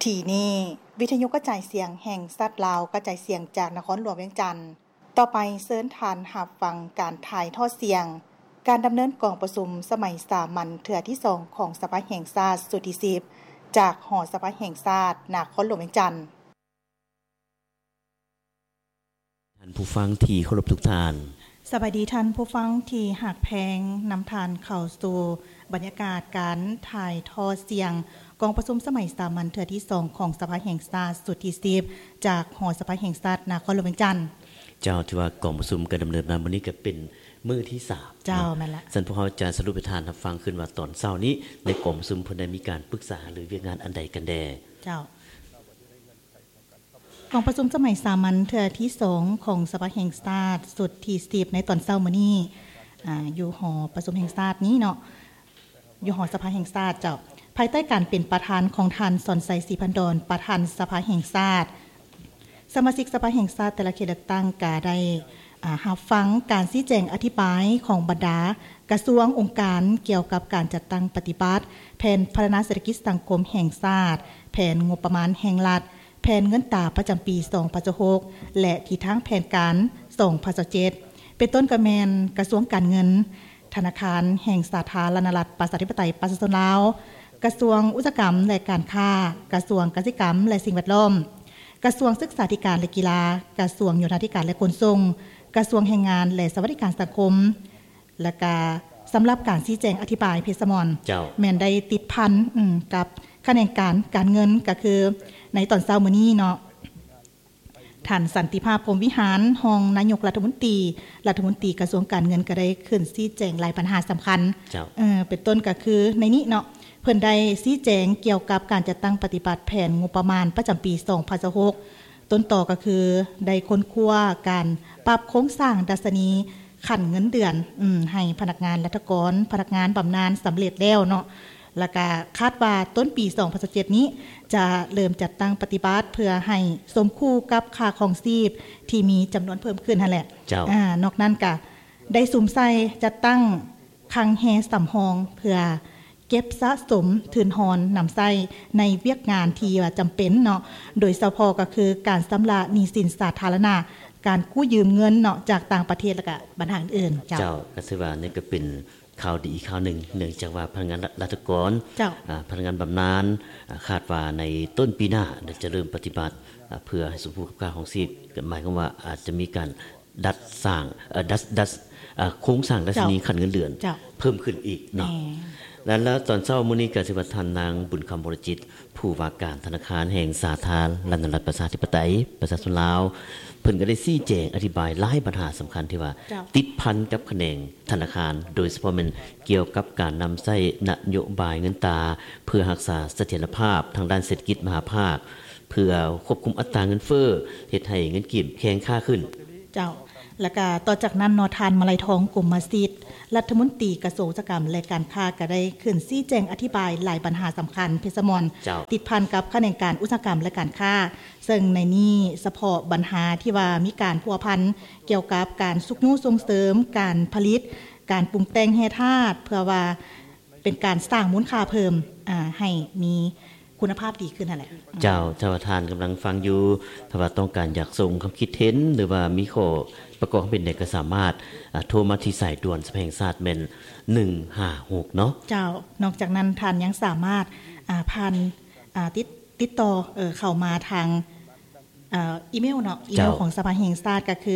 ที่นี่วิทยุกระจายเสียงแห่งสัตว์ลาวกระจายเสียงจากนครหลวงเวียงจันทน์ต่อไปเชิญทานรับฟังการถ่ายทอดเสียงการดำเนินกองประชุมสมัยสามัญเทื่อที่2ของสภาแห่งชาติสุดที่10จากหอสภาแห่งชาตินครหลวงเวียงจันทน์ท่านผู้ฟังที่เคารพทุกท่านสวัสดีท่านผู้ฟังที่หักแพงนำทานเข้าสู่บรรยากาศการถ่ายทอดเสียงกองประชุมสมัยสามัญเทื่อที่2ของสภาแห่งชาติสุดที่10จากหอสภาแห่งชาตินครหลวงเวียงจันทน์เจ้าที่ว่ากองประชุมการดำเนินมาวันนี้ก็เป็นมื้อที่3 เจ้าแม่นละท่านผู้เฮาจะสรุปให้ทานรับฟังขึ้นว่าตอนเช้านี้ในกองประชุมเพิ่นได้มีการปรึกษาหรือเวียกงานอันใดกันแด่เจ้ากองประชุมสมัยสามัญเทื่อที่2ของสภาแห่งชาติสุดที่10ในตอนเช้ามื้อนี้อยู่หอประชุมแห่งชาตินี้เนาะอยู่หอสภาแห่งชาติเจ้าภายใต้การเป็นประธานของท่านสอนไสศรีพันดรประธานสภาแห่งชาติสมาชิกสภาแห่งชาติแต่ละเขตเลือกตั้งก็ได้รับฟังการชี้แจงอธิบายของบรรดากระทรวงองค์การเกี่ยวกับการจัดตั้งปฏิบัติแผนพัฒนาเศรษฐกิจสังคมแห่งชาติแผนงบประมาณแห่งรัฐแผนเงินตราประจำปี2026และที่ทั้งแผนการ2027เป็นต้นกระแมนกระทรวงการเงินธนาคารแห่งสาธารณรัฐประชาธิปไตยประชาชนลาวกระทรวงอุตสาหกรรมและการค้ากระทรวงเกษตรกรรมและสิ่งแวดล้อมกระทรวงศึกษาธิการและกีฬากระทรวงโยธาธิการและขนส่งกระทรวงแรงงานและสวัสดิการสังคมและก็สำหรับการชี้แจงอธิบายเพชรสมรแม่นได้ติดพันกับคะแนนการเงินก็คือในตอนเช้ามื้อนี้เนาะท่านสันติภาพพรหมวิหารรองนายกรัฐมนตรีกระทรวงการเงินก็ได้ขึ้นชี้แจงหลายปัญหาสำคัญเป็นต้นก็คือในนี้เนาะเพิ่นได้ชี้แจงเกี่ยวกับการจัดตั้งปฏิบัติแผนงบประมาณประจำปี2026ต้นต่อก็คือได้ค้นคว้าการปรับโครงสร้างดัชนีขั้นเงินเดือนให้พนักงานรัฐกรพนักงานบำนาญสำเร็จแล้วเนาะแล้วก็คาดว่าต้นปี2027นี้จะเริ่มจัดตั้งปฏิบัติเพื่อให้สมคู่กับค่าครองชีพที่มีจำนวนเพิ่มขึ้นนั่นแหละนอกนั้นก็ได้สุ่มใส่จัดตั้งคลังแฮสำรองเพื่อเก็บสะสมทุนหอนนำใช้ในเวียกงานที่ว่าจำเป็นเนาะโดยเฉพาะก็คือการชำระหนี้สินสาธารณะการกู้ยืมเงินเนาะจากต่างประเทศแล้วก็บัญชีอื่นเจ้าก็ถือว่านี่ก็เป็นข่าวดีอีกข่าวหนึ่งเนื่องจากว่าพนักงานรัฐกรพนักงานบำนาญคาดว่าในต้นปีหน้าจะเริ่มปฏิบัติเพื่อให้สมบูรณ์กับค่าของชีพหมายความว่าอาจจะมีการดัดสร้างโครงสร้างดัชนีขั้นเงินเดือนเพิ่มขึ้นอีกเนาะแล้วตอนเช้ามื้อนี้ก็สิว่าท่านนางบุญคำบริจิตผู้ว่าการธนาคารแห่งสาธารณรัฐประชาธิปไตยประชาชนลาวเพิ่นก็ได้ชี้แจงอธิบายหลายปัญหาสำคัญที่ว่าติดพันกับคะแนนธนาคารโดยเฉพาะมันเกี่ยวกับการนำใช้นโยบายเงินตราเพื่อรักษาเสถียรภาพทางด้านเศรษฐกิจมหาภาคเพื่อควบคุมอัตราเงินเฟ้อเฮ็ดให้เงินกีบแข็งค่าขึ้นเจ้าแล้วก็ต่อจากนั้นนทานมาลัยทองกรมศิษย์รัฐมนตรีกระทรวงอุตสาหกรรมและการค้าก็ได้ขึ้นชี้แจงอธิบายหลายปัญหาสำคัญเพชรสมรติดพันกับคะแนนการอุตสาหกรรมและการค้าซึ่งในนี้เฉพาะปัญหาที่ว่ามีการพัวพันเกี่ยวกับการสุขนุส่งเสริมการผลิตการปรุงแต่งแร่ธาตุเพื่อว่าเป็นการสร้างมูลค่าเพิ่มให้มีคุณภาพดีขึ้นนั่นแหละเจ้าทานกำลังฟังอยู่ถ้าว่าต้องการอยากส่งความคิดเห็นหรือว่ามีข้อประกอบเป็นได้ก็สามารถโทรมาที่สายด่วนสภาแห่งชาติแม่น156เนาะเจ้านอกจากนั้นท่านยังสามารถผ่านติดต่อเข้ามาทางอีเมลเนาะอีเมลของสภาแห่งชาติก็คือ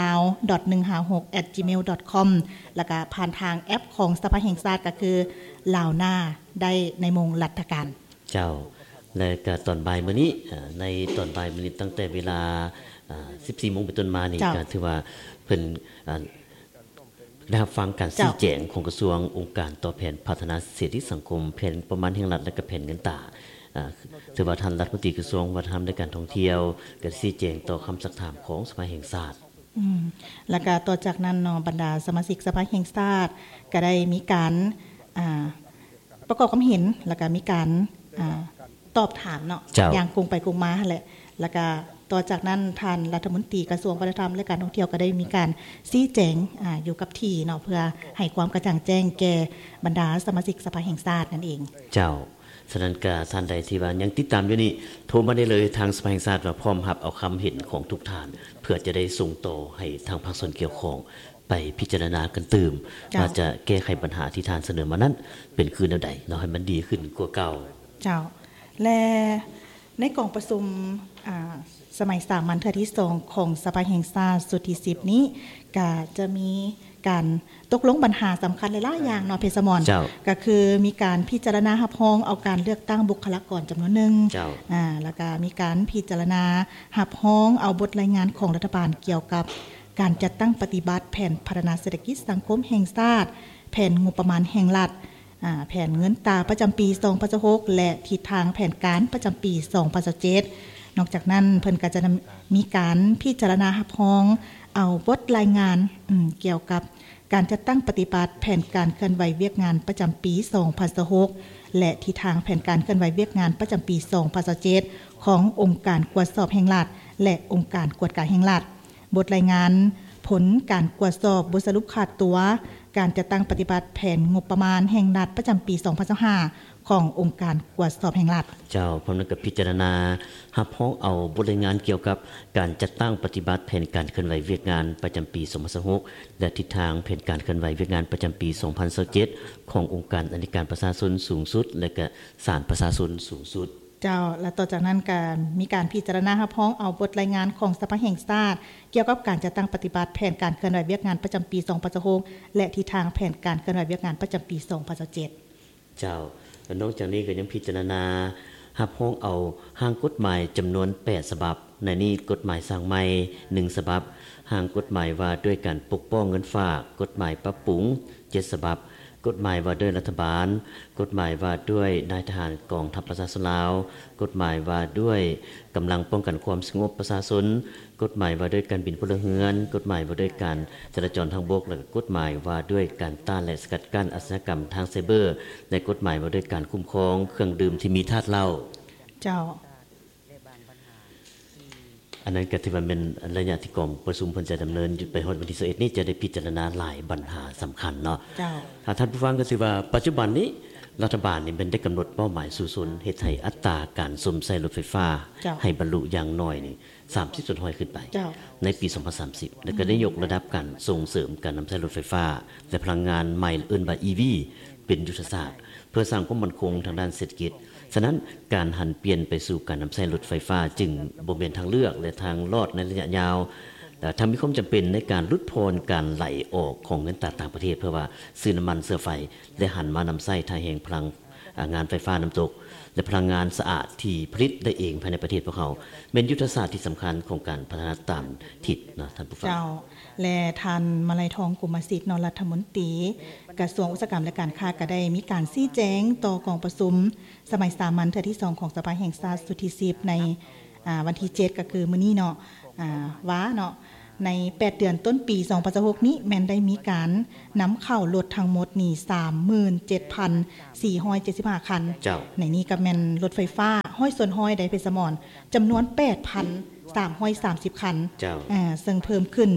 nalao.156@gmail.com แล้วก็ผ่านทางแอปของสภาแห่งชาติก็คือลาวหน้าได้ในโมงราชการเจ้าและก็ตอนบ่ายมื้อนี้ในตอนบ่ายมื้อนี้ตั้งแต่เวลา 14:00 นเป็นต้นมานี่ก็ถือว่าเพิ่นได้รับฟังการชี้แจงของกระทรวงองค์การต่อแผนพัฒนาเศรษฐกิจสังคมแผนประมาณแห่งรัฐและก็แผนเงินตราถือว่าท่านรัฐมนตรีกระทรวงวัฒนธรรมและการท่องเที่ยวก็ชี้แจงต่อคำซักถามของสภาแห่งชาติแล้วก็ต่อจากนั้นเนาะบรรดาสมาชิกสภาแห่งชาติก็ได้มีการประกอบความเห็นแล้วก็มีการตอบถามเนาะอย่างกงไปกงมาแหละแล้วก็ต่อจากนั้นท่านรัฐมนตรีกระทรวงวัฒนธรรมและการท่องเที่ยวก็ได้มีการชี้แจงอยู่กับที่เนาะเพื่อให้ความกระจ่างแจ้งแก่บรรดาสมาชิกสภาแห่งชาตินั่นเองเจ้าฉะนั้นก็ท่านใดที่ว่ายังติดตามอยู่นี่โทรมาได้เลยทางสภาแห่งชาติว่าพร้อมรับเอาความเห็นของทุกท่านเพื่อจะได้ส่งต่อให้ทางภาคส่วนเกี่ยวข้องไปพิจารณากันตื่มว่าจะแก้ไขปัญหาที่ท่านเสนอมานั้นเป็นคือแนวใดเนาะให้มันดีขึ้นกว่าเก่าเจ้าและในกองประชุมสมัยสามัญเทื่อที่2ของสภาแห่งชาติสุดที่10นี้ก็จะมีการตกลงปัญหาสำคัญหลายๆอย่างเนาะเพชรสมรก็คือมีการพิจารณารับรองเอาการเลือกตั้งบุคลากรจำนวนหนึ่งแล้วก็มีการพิจารณารับรองเอาบทรายงานของรัฐบาลเกี่ยวกับการจัดตั้งปฏิบัติแผนพัฒนาเศรษฐกิจสังคมแห่งชาติแผนงบประมาณแห่งรัฐแผนเงินตราประจำปี2026และทิศทางแผนการประจำปี2027นอกจากนั้นเพิ่นก็จะมีการพิจารณารับรองเอาบทรายงานเกี่ยวกับการจัดตั้งปฏิบัติแผนการเคลื่อนไหวเวียกงานประจำปี2026และทิศทางแผนการเคลื่อนไหวเวียกงานประจำปี2027ขององค์การกวดสอบแห่งรัฐและองค์การกวดการแห่งรัฐบทรายงานผลการกวดสอบบทสรุปขาดตัวการจัดตั้งปฏิบัติแผนงบประมาณแห่งรัฐประจำปี2025ขององค์การกวดสอบแห่งรัฐเจ้าพร้อมกับพิจารณารับรองเอาบทรายงานเกี่ยวกับการจัดตั้งปฏิบัติแผนการเคลื่อนไหวเวียกงานประจำปี2026และทิศทางแผนการเคลื่อนไหวเวียกงานประจำปี2027ขององค์การอัยการประชาชนสูงสุดและก็ศาลประชาชนสูงสุดเจ้าและต่อจากนั้นก็มีการพิจารณารับรองเอาบทรายงานของสภาแห่งชาติเกี่ยวกับการจัดตั้งปฏิบัติแผนการเคลื่อนไหวเวียกงานประจำปี2026และทิศทางแผนการเคลื่อนไหวเวียกงานประจำปี2027 เจ้าและนอกจากนี้ก็ยังพิจารณารับรองเอาร่างกฎหมายจำนวน8ฉบับในนี้กฎหมายสร้างใหม่1ฉบับร่างกฎหมายว่าด้วยการปกป้องเงินฝากกฎหมายปรับปรุง7ฉบับกฎหมายว่าด้วยรัฐบาลกฎหมายว่าด้วยนายทหารกองทัพประชาชนลาวกฎหมายว่าด้วยกำลังป้องกันความสงบประชาชนกฎหมายว่าด้วยการบินพลเรือนกฎหมายว่าด้วยการจราจรทางบกและกฎหมายว่าด้วยการต้านและสกัดกั้นอาชญากรรมทางไซเบอร์ในกฎหมายว่าด้วยการคุ้มครองเครื่องดื่มที่มีธาตุเหล้าเจ้าอันนั้นก็ถือว่าเป็นระยะที่กองประชุมเพิ่นจะดำเนินไปฮอดวันที่21นี้จะได้พิจารณาหลายปัญหาสำคัญเนาะถ้าท่านผู้ฟังก็ถือว่าปัจจุบันนี้รัฐบาลนี่เป็นได้กำหนดเป้าหมายสู่ศูนย์เฮ็ดให้อัตราการสมใช้รถไฟฟ้าให้บรรลุอย่างน้อยนี่30จุดห้อยขึ้นไปในปี2030แล้วก็ได้ยกระดับการส่งเสริมการนำใช้รถไฟฟ้าและพลังงานใหม่เอิ้นว่า EV เป็นยุทธศาสตร์เพื่อสร้างความมั่นคงทางด้านเศรษฐกิจฉะนั้นการหันเปลี่ยนไปสู่การนำใช้รถไฟฟ้าจึงบ่แม่นทางเลือกและทางรอดในระยะยาวทำให้ความจำเป็นในการลดพรการไหลออกของเงินตราต่างประเทศเพื่อว่าซื้อน้ำมันเสื้อไฟและหันมานำใช้ทางแห่งพลังงานไฟฟ้าน้ำตกและพลังงานสะอาดที่ผลิตได้เองภายในประเทศพวกเขาเป็นยุทธศาสตร์ที่สำคัญของการพัฒนาตามทิศนะท่านผู้ฟังเจ้าและท่านมาลัยทองกุมสิทธิ์นรัฐมนตรีกระทรวงอุตสาหกรรมและการค้าก็ได้มีการชี้แจงต่อกองประชุมสมัยสามัญเทื่อที่2ของสภาแห่งชาติสุดที่10ในวันที่7ก็คือมื้อนี้เนาะว่าเนาะใน8เดือนต้นปี2026นี้แม่นได้มีการนำเข้ารถทั้งหมดนี่ 37,475 คันในนี้ก็แม่นรถไฟฟ้าห้อยส่วนห้อยได้เพชรสมรจำนวน 8,330 คันซึ่งเพิ่มขึ้น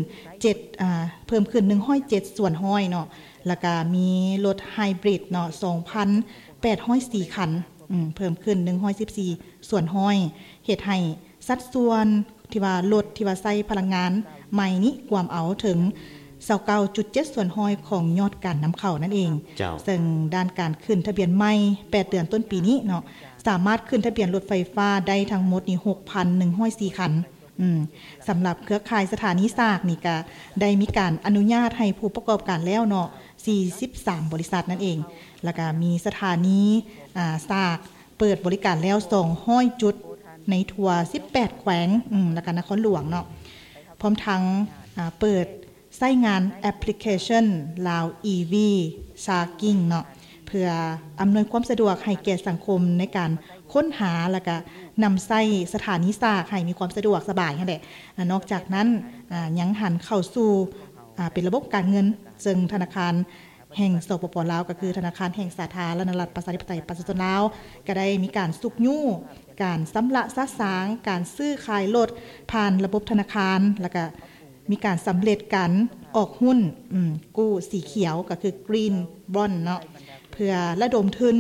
107ส่วนห้อยเนาะแล้วก็มีรถไฮบริดเนาะ 2,804 คันเพิ่มขึ้น114ส่วนห้อยเฮ็ดให้สัดส่วนที่ว่ารถที่ว่าใช้พลังงานใหม่นี้ความเอาถึง 29.7 ส่วนห้อยของยอดการนำเข้านั่นเองซึ่งด้านการขึ้นทะเบียนใหม่8เดือนต้นปีนี้เนาะสามารถขึ้นทะเบียนรถไฟฟ้าได้ทั้งหมดนี่ 6,104 คันสำหรับเครือข่ายสถานีซากนี่ก็ได้มีการอนุญาตให้ผู้ประกอบการแล้วเนาะ43บริษัทนั่นเองแล้วก็มีสถานีซากเปิดบริการแล้ว200จุดในทั่ว18แขวงแล้วก็นครหลวงเนาะพร้อมทั้งเปิดใช้งานแอปพลิเคชัน Lao EV Charging เนาะเพื่ออำนวยความสะดวกให้แก่สังคมในการค้นหาแล้วก็นำใช้สถานีซากให้มีความสะดวกสบายนั่นแหละนอกจากนั้นยังหันเข้าสู่เป็นระบบการเงินซึ่งธนาคารแห่งสปป.ลาวก็คือธนาคารแห่งสาธารณรัฐประชาธิปไตยประชาชนลาวก็ได้มีการสุกยู่การสำระซะสางการซื้อขายรถผ่านระบบธนาคารแล้วก็มีการสำเร็จการออกหุ้นกู้สีเขียวก็คือ Green Bond เนาะเพื่อระดมทุน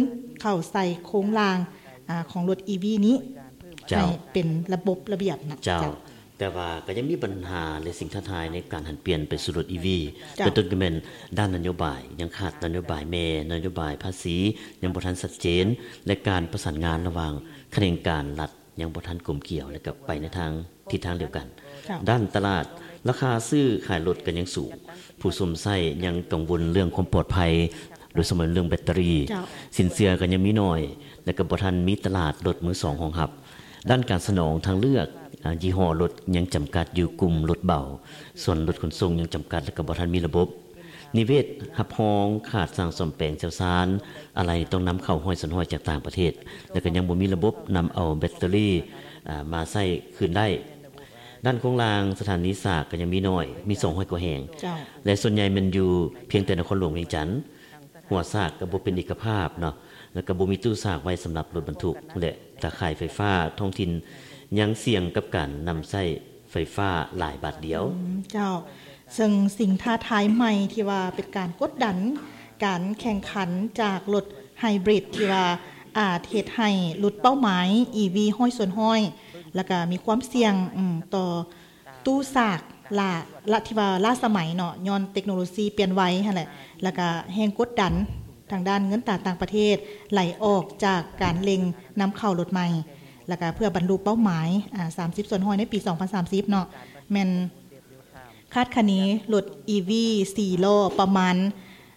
เข้าใส่โครงรางของรถ EV นี้ให้เป็นระบบระเบียบนะเจ้าแต่ว่าก็ยังมีปัญหาและสิ่งท้าทายในการหันเปลี่ยนไปสู่รถ EV เป็นต้นก็แม่นด้านนโยบายยังขาดนโยบายแม่นโยบายภาษียังบ่ทันชัดเจนและการประสานงานระหว่างแขนงการรัฐยังบ่ทันกลมเกี่ยวและก็ไปในทางทิศทางเดียวกันด้านตลาดราคาซื้อขายรถก็ยังสูงผู้สวมใช้ยังกังวลเรื่องความปลอดภัยโดยเฉพาะเรื่องแบตเตอรี่สินเชื่อก็ยังมีน้อยและก็บ่ทันมีตลาดรถมือ2รองรับด้านการสนองทางเลือกยี่ห้อรถยังจำกัดอยู่กลุ่มรถเบาส่วนรถขนส่งยังจำกัดและก็บ่ทันมีระบบนิเวศรับรองขาดสร้างซ่อมแปลงเจ้าซานอะไรต้องนำเข้าห้อยสันห้อยจากต่างประเทศแล้วก็ยังบ่มีระบบนำเอาแบตเตอรี่มาใช้คืนได้ด้านโครงรางสถานีสากก็ยังมีน้อยมี200กว่าแห่งและส่วนใหญ่มันอยู่เพียงแต่นครหลวงเวียงจันทน์หัวสากก็บ่เป็นเอกภาพเนาะแล้วก็บ่มีตู้สากไว้สำหรับรถบรรทุกและตาข่ายไฟฟ้าท้องถิ่นยังเสี่ยงกับการนำใช้ไฟฟ้าหลายบาทเดียวเจ้าซึ่งสิ่งท้าทายใหม่ที่ว่าเป็นการกดดันการแข่งขันจากรถไฮบริดที่ว่าเฮ็ดให้หลุดเป้าหมาย EV ห้อยส่วนห้อยแล้วก็มีความเสี่ยงต่อตู้สากละที่ว่าล้าสมัยเนาะย้อนเทคโนโลยีเปลี่ยนไวหั่นแหละแล้วก็แรงกดดันทางด้านเงินตราต่างประเทศไหลออกจากการเล็งนำเข้ารถใหม่แล้วก็เพื่อบรรลุเป้าหมาย30ส่วนห้อยในปี2030เนาะแม่นคาดคะเนรถ EV 4 ล้อประมาณ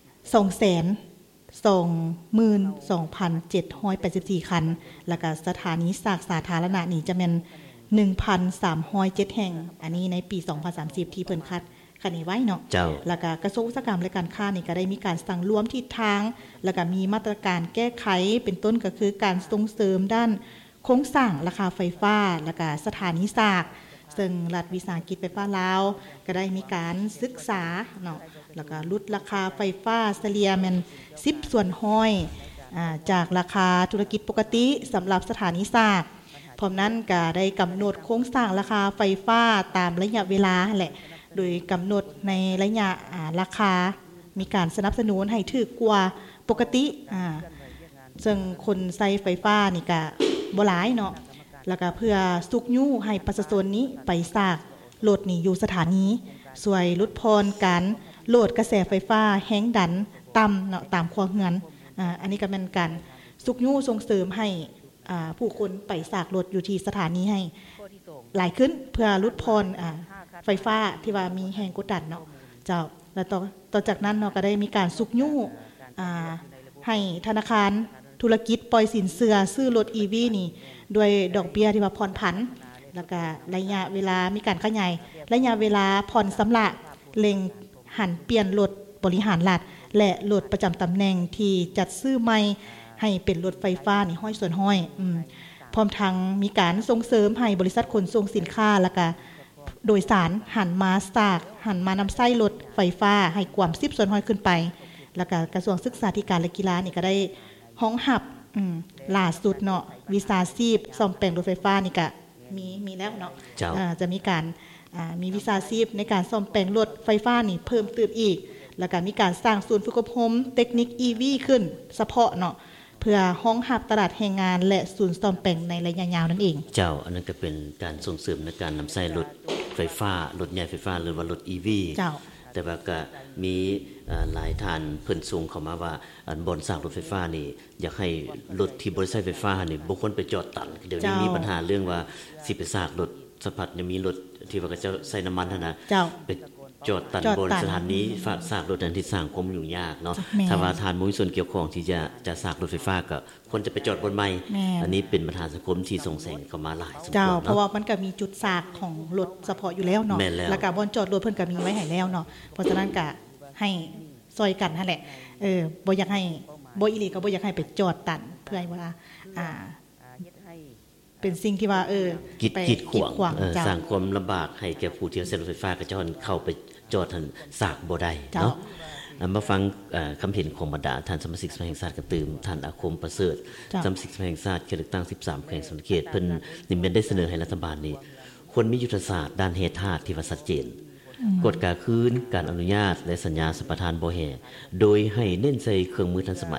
222,784 คันแล้วก็สถานีสาธารณะนี่จะแม่น 1,307 แห่งอันนี้ในปี2030ที่เพิ่นคาดคะเนไว้เนาะแล้วก็กระทรวงอุตสาหกรรมและการค้านี่ก็ได้มีการสั่งรวมทิศทางแล้วก็มีมาตรการแก้ไขเป็นต้นก็คือการส่งเสริมด้านโครงสร้างราคาไฟฟ้าแล้วก็สถานีสากซึ่งรัฐวิสาหกิจไฟฟ้าลาวก็ได้มีการศึกษาเนาะแล้วก็ลดราคาไฟฟ้าเฉลี่ยแม่น10ส่วนห้อยจากราคาธุรกิจปกติสำหรับสถานีสากพร้อมนั้นก็ได้กำหนดโครงสร้างราคาไฟฟ้าตามระยะเวลาแหละโดยกำหนดในระยะราคามีการสนับสนุนให้ถูกกว่าปกติซึ่งคนใช้ไฟฟ้านี่ก็บ่หลายเนาะแล้วก็เพื่อสุกยู่ให้ประชาชนนี้ไปสากโหลดนี่อยู่สถานีช่วยลดพรการโหลดกระแสไฟฟ้าแห้งดันต่ำเนาะตามครัวเรือนอันนี้ก็เป็นการสุกยู่ส่งเสริมให้ผู้คนไปสากโหลดอยู่ที่สถานีให้หลายขึ้นเพื่อลดพรไฟฟ้าที่ว่ามีแรงกดดันเนาะเจ้าแล้วต่อจากนั้นเนาะก็ได้มีการสุกยู่ให้ธนาคารธุรกิจปล่อยสินเชื่อซื้อรถ EV นี่ด้วยดอกเบี้ยที่ว่าผ่อนผันแล้วก็ระยะเวลามีการขยายระยะเวลาผ่อนชำระเล็งหันเปลี่ยนรถบริหารรัฐและรถประจำตำแหน่งที่จัดซื้อใหม่ให้เป็นรถไฟฟ้านี่ห้อยส่วนห้อยพร้อมทั้งมีการส่งเสริมให้บริษัทขนส่งสินค้าแล้วก็โดยสารหันมานำไส้รถไฟฟ้าให้กว่า10ส่วนห้อยขึ้นไปแล้วก็กระทรวงศึกษาธิการและกีฬานี่ก็ได้ห้องหับล่าสุดเนาะวิชาชีพซ่อมแปลงรถไฟฟ้านี่ก็มีแล้วเนาะจะมีการมีวิชาชีพในการซ่อมแปลงรถไฟฟ้านี่เพิ่มเติมอีกแล้วก็มีการสร้างศูนย์ฝึกอบรมเทคนิค EV ขึ้นเฉพาะเนาะเพื่อห้องหับตลาดแรงงานและศูนย์ซ่อมแปลงในระยะยาวนั่นเองเจ้าอันนั้นก็เป็นการส่งเสริมในการนำใช้รถไฟฟ้ารถใหญ่ไฟฟ้าหรือว่ารถ EV เจ้าแต่ว่าก็มีหลายท่านเพิ่นส่งเข้ามาว่าบ่อนสร้างรถไฟฟ้านี่อยากให้รถที่บ่ได้ใช้ไฟฟ้านี่บ่ควรไปจอดตันเดี๋ยวนี้มีปัญหาเรื่องว่าสิไปสร้างรถสัมผัสยังมีรถที่ว่าเขาจะใช้น้ำมันหั่นน่ะไปจอดตันบนสถานีฝากสร้างรถนั้นที่สร้างความยุ่งยากเนาะถ้าว่าทานมุ้ยส่วนเกี่ยวข้องที่จะสร้างรถไฟฟ้าก็ควรจะไปจอดบนใหม่อันนี้เป็นปัญหาสังคมที่ส่งแสงเข้ามาหลายสมควรเจ้าเพราะว่ามันก็มีจุดสากของรถเฉพาะอยู่แล้วเนาะแล้วก็บ่อนจอดรถเพิ่นก็มีไว้ให้แล้วเนาะเพราะฉะนั้นก็ให้ซอยกันนั่นแหละบ่อยากให้บ่อีหลีก็บ่อยากให้ไปจอดตันเพื่อว่าเป็นสิ่งที่ว่ากีดขวางสร้างความลำบากให้แก่ผู้ที่ใช้รถไฟฟ้าก็จะเข้าไปจอดทันสากบ่ได้เนาะมาฟังคำเห็นของบรรดาท่านสมาชิกสภาแห่งชาติกระตืมท่านอาคมประเสริฐสมาชิกสภาแห่งชาติเขตเลือกตั้ง13แขวงสนเขตเพิ่นนี่ได้เสนอให้รัฐบาลนี่ควรมียุทธศาสตร์ด้านเหตุธาตุที่ว่าชัดเจนกฎกาคืนการอนุญาตและสัญญาสัมปทานบ่แห่โดยให้เน้นใส่เครื่องมือทันสมัย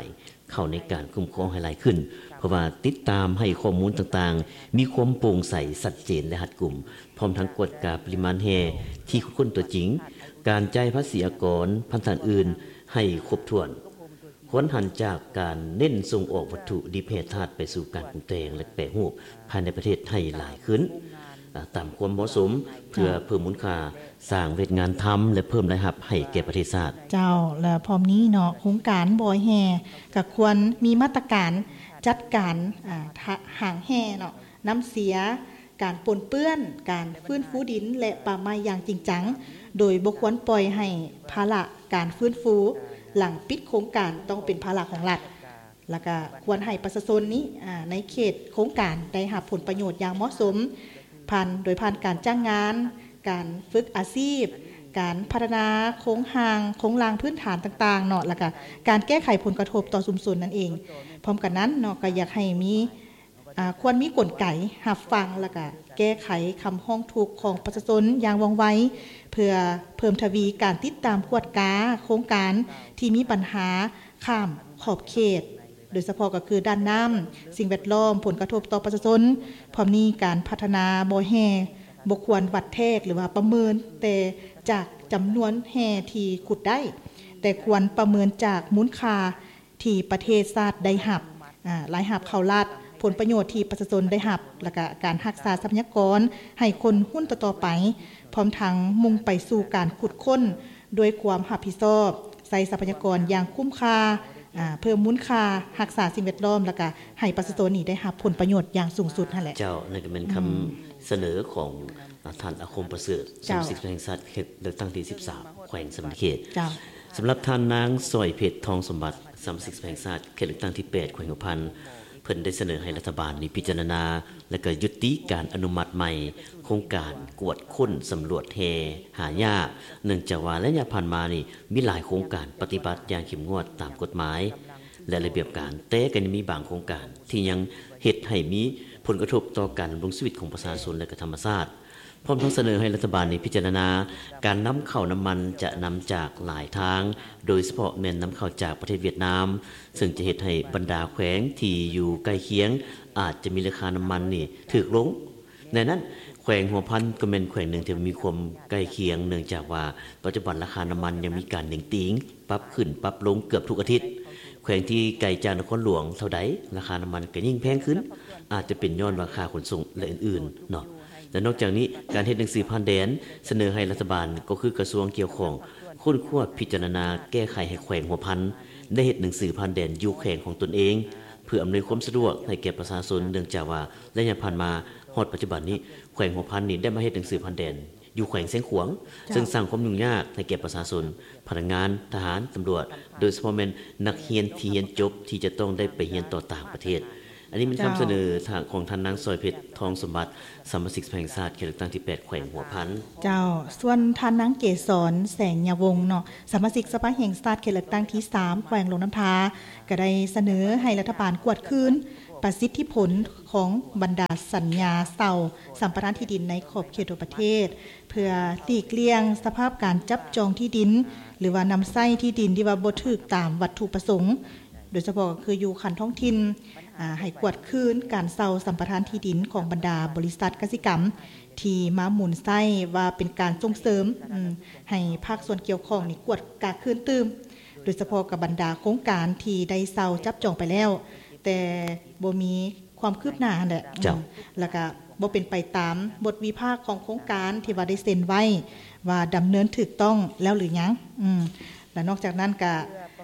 เข้าในการคุ้มครองให้หลายขึ้นเพราะว่าติดตามให้ข้อมูลต่างๆมีความโปร่งใสชัดเจนและรัดกุมพร้อมทั้งกฎกาปริมาณแห่ที่คนตัวจริงการจ่ายภาษีอากรพันธะอื่นให้ครบถ้วนควรหันจากการเน้นส่งออกวัตถุดิบแห่ธาตุไปสู่การปรุงแต่งและแปรรูปภายในประเทศให้หลายขึ้นตามความเหมาะสมเพื่อเพิ่มมูลค่าสร้างเวทงานทำและเพิ่มรายรับให้แก่ประเทศชาติเจ้าและพร้อมนี้เนาะโครงการบอยแห่ก็ควรมีมาตรการจัดการห่างแห่เนาะน้ำเสียการปนเปื้อนการฟื้นฟูดินและป่าไม้อย่างจริงจังโดยบ่ควรปล่อยให้ภาระการฟื้นฟูหลังปิดโครงการต้องเป็นภาระของรัฐแล้วก็ควรให้ประชาชนนี้ในเขตโครงการได้รับผลประโยชน์อย่างเหมาะสมโดยผ่านการจ้างงานการฝึกอาชีพการพัฒนาโครงรางพื้นฐานต่างๆเนาะแล้วก็การแก้ไขผลกระทบต่อชุมชนนั่นเองพร้อมกันนั้นเนาะก็อยากให้มีควรมีกลไกรับฟังแล้วก็แก้ไขคำร้องทุกข์ของประชาชนอย่างว่องไวเพื่อเพิ่มทวีการติดตามกวดกาโครงการที่มีปัญหาข้ามขอบเขตโดยเฉพาะก็คือด้านน้ำสิ่งแวดล้อมผลกระทบต่อประชาชนพร้อมนี้การพัฒนาบ่อแห่บ่ควรวัดแทกหรือว่าประเมินแต่จากจำนวนแห่ที่ขุดได้แต่ควรประเมินจากมูลค่าที่ประเทศชาติได้รับรายรับเข้ารัฐผลประโยชน์ที่ประชาชนได้รับและก็การรักษาทรัพยากรให้คนหุ้นต่อไปพร้อมทั้งมุ่งไปสู่การขุดค้นด้วยความรับผิดชอบใช้ทรัพยากรอย่างคุ้มค่าเพิ่มมูลค่ารักษาสิ่งแวดล้อมแล้วก็ให้ประชาชนนี่ได้รับผลประโยชน์อย่างสูงสุดนั่นแหละเจ้านั่นก็เป็นคำเสนอของท่านอาคมประเสริฐสมาชิกแห่งชาติเขตเลือกตั้งที่13แขวงสำนักเขตสำหรับท่านนางสอยเพชรทองสมบัติสมาชิกแห่งชาติเขตเลือกตั้งที่8แขวงหัวพันเพิ่นได้เสนอให้รัฐบาลนี่พิจารณาและก็ยุติการอนุมัติใหม่โครงการกวดค้นสำรวจแฮหายากเนื่องจากว่าระยะผ่านมานี่มีหลายโครงการปฏิบัติอย่างเข้มงวดตามกฎหมายและระเบียบการแต่ก็มีบางโครงการที่ยังเฮ็ดให้มีผลกระทบต่อการดำรงชีวิตของประชาชนและก็ธรรมชาติพร้อมทั้งเสนอให้รัฐบาลนี้พิจารณาการนำเข้าน้ำมันจะนำจากหลายทางโดยเฉพาะแม่นนำเข้าจากประเทศเวียดนามซึ่งจะเฮ็ดให้บรรดาแขวงที่อยู่ใกล้เคียงอาจจะมีราคาน้ำมันนี่ถูกลงในนั้นแขวงหัวพันก็เป็นแขวงหนึ่งที่มีความใกล้เคียงเนื่องจากว่าปัจจุบันราคาน้ำมันยังมีการดิ่งติงปรับขึ้นปรับลงเกือบทุกอาทิตย์แขวงที่ไกลจากนครหลวงเท่าใดราคาน้ำมันก็ยิ่งแพงขึ้นอาจจะเป็นย้อนราคาขนส่งและอื่นๆเนาะและนอกจากนี้การเฮ็ดหนังสือผ่านแดนเสนอให้รัฐบาลก็คือกระทรวงเกี่ยวข้องค้นคว้าพิจารณาแก้ไขให้แขวงหัวพันได้เฮ็ดหนังสือผ่านแดนอยู่แขวงของตนเองเพื่ออำนวยความสะดวกให้แก่ประชาชนเนื่องจากว่าระยะผ่านมาฮอดปัจจุบันนี้แขวงหัวพันนี่ได้มาเฮ็ดหนังสือผ่านแดนอยู่แขวงเสียงขวางซึ่งสร้างความยุ่งยากให้แก่ประชาชนพนักงานทหารตำรวจโดยเฉพาะแม่นนักเรียนที่เรียนจบที่จะต้องได้ไปเรียนต่อต่างประเทศอันนี้เป็นคำเสนอทางของท่านนางสอยเพชรทองสมบัติสมาชิกแห่งชาติเขตเลือกตั้งที่8แขวงหัวพันเจ้าส่วนท่านนางเกษรแสงยาวงศ์เนาะสมาชิกสภาแห่งชาติเขตเลือกตั้งที่3แขวงลงน้ำทาก็ได้เสนอให้รัฐบาลกวดคืนประสิทธิผลของบรรดาสัญญาเช่าสัมปทานที่ดินในขอบเขตประเทศเพื่อหลีกเลี่ยงสภาพการจับจองที่ดินหรือว่านำไส้ที่ดินที่ว่าบ่ถูกตามวัตถุประสงค์โดยเฉพาะคืออยู่คันท้องถิ่นให้กวดคืนการเช่าสัมปทานที่ดินของบรรดาบริษัทกสิกรรมที่มาหมุนไส้ว่าเป็นการส่งเสริมให้ภาคส่วนเกี่ยวข้องนี่กวดกาคืนตื่มโดยเฉพาะกับบรรดาโครงการที่ได้เช่าจับจองไปแล้วแต่บ่มีความคืบหน้าแหละแล้วก็บ่เป็นไปตามบทวิพากษ์ของโครงการที่ว่าได้เซ็นไว้ว่าดำเนินถูกต้องแล้วหรือยังและนอกจากนั้นก็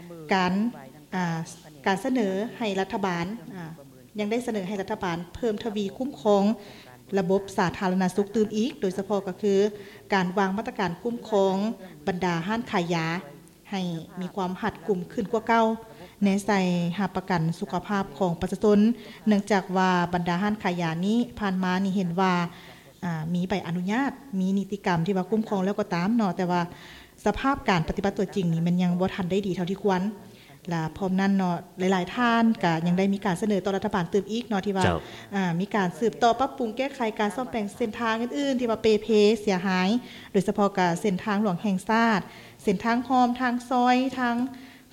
การเสนอให้รัฐบาลยังได้เสนอให้รัฐบาลเพิ่มทวีคุ้มครองระบบสาธารณสุขตื่มอีกโดยเฉพาะก็คือการวางมาตรการคุ้มครองบรรดาห้างขายยาให้มีความหัดกลุ่มขึ้นกว่าเก่าในใส่หาประกันสุขภาพของประชาชนเนื่องจากว่าบรรดาห้างขายยานี้ผ่านมานี่เห็นว่ามีใบอนุญาตมีนิติกรรมที่ว่าคุ้มครองแล้วก็ตามเนาะแต่ว่าสภาพการปฏิบัติตัวจริงนี่มันยังบ่ทันได้ดีเท่าที่ควรและพร้อมนั้นเนาะหลายๆท่านก็ยังได้มีการเสนอต่อรัฐบาลเติมอีกเนาะที่ว่ามีการสืบต่อปรับปรุงแก้ไขการซ่อมแปลงเส้นทางอื่นๆที่ว่าเพเสียหายโดยเฉพาะกับเส้นทางหลวงแห่งชาติเส้นทางหอมทางซอยทาง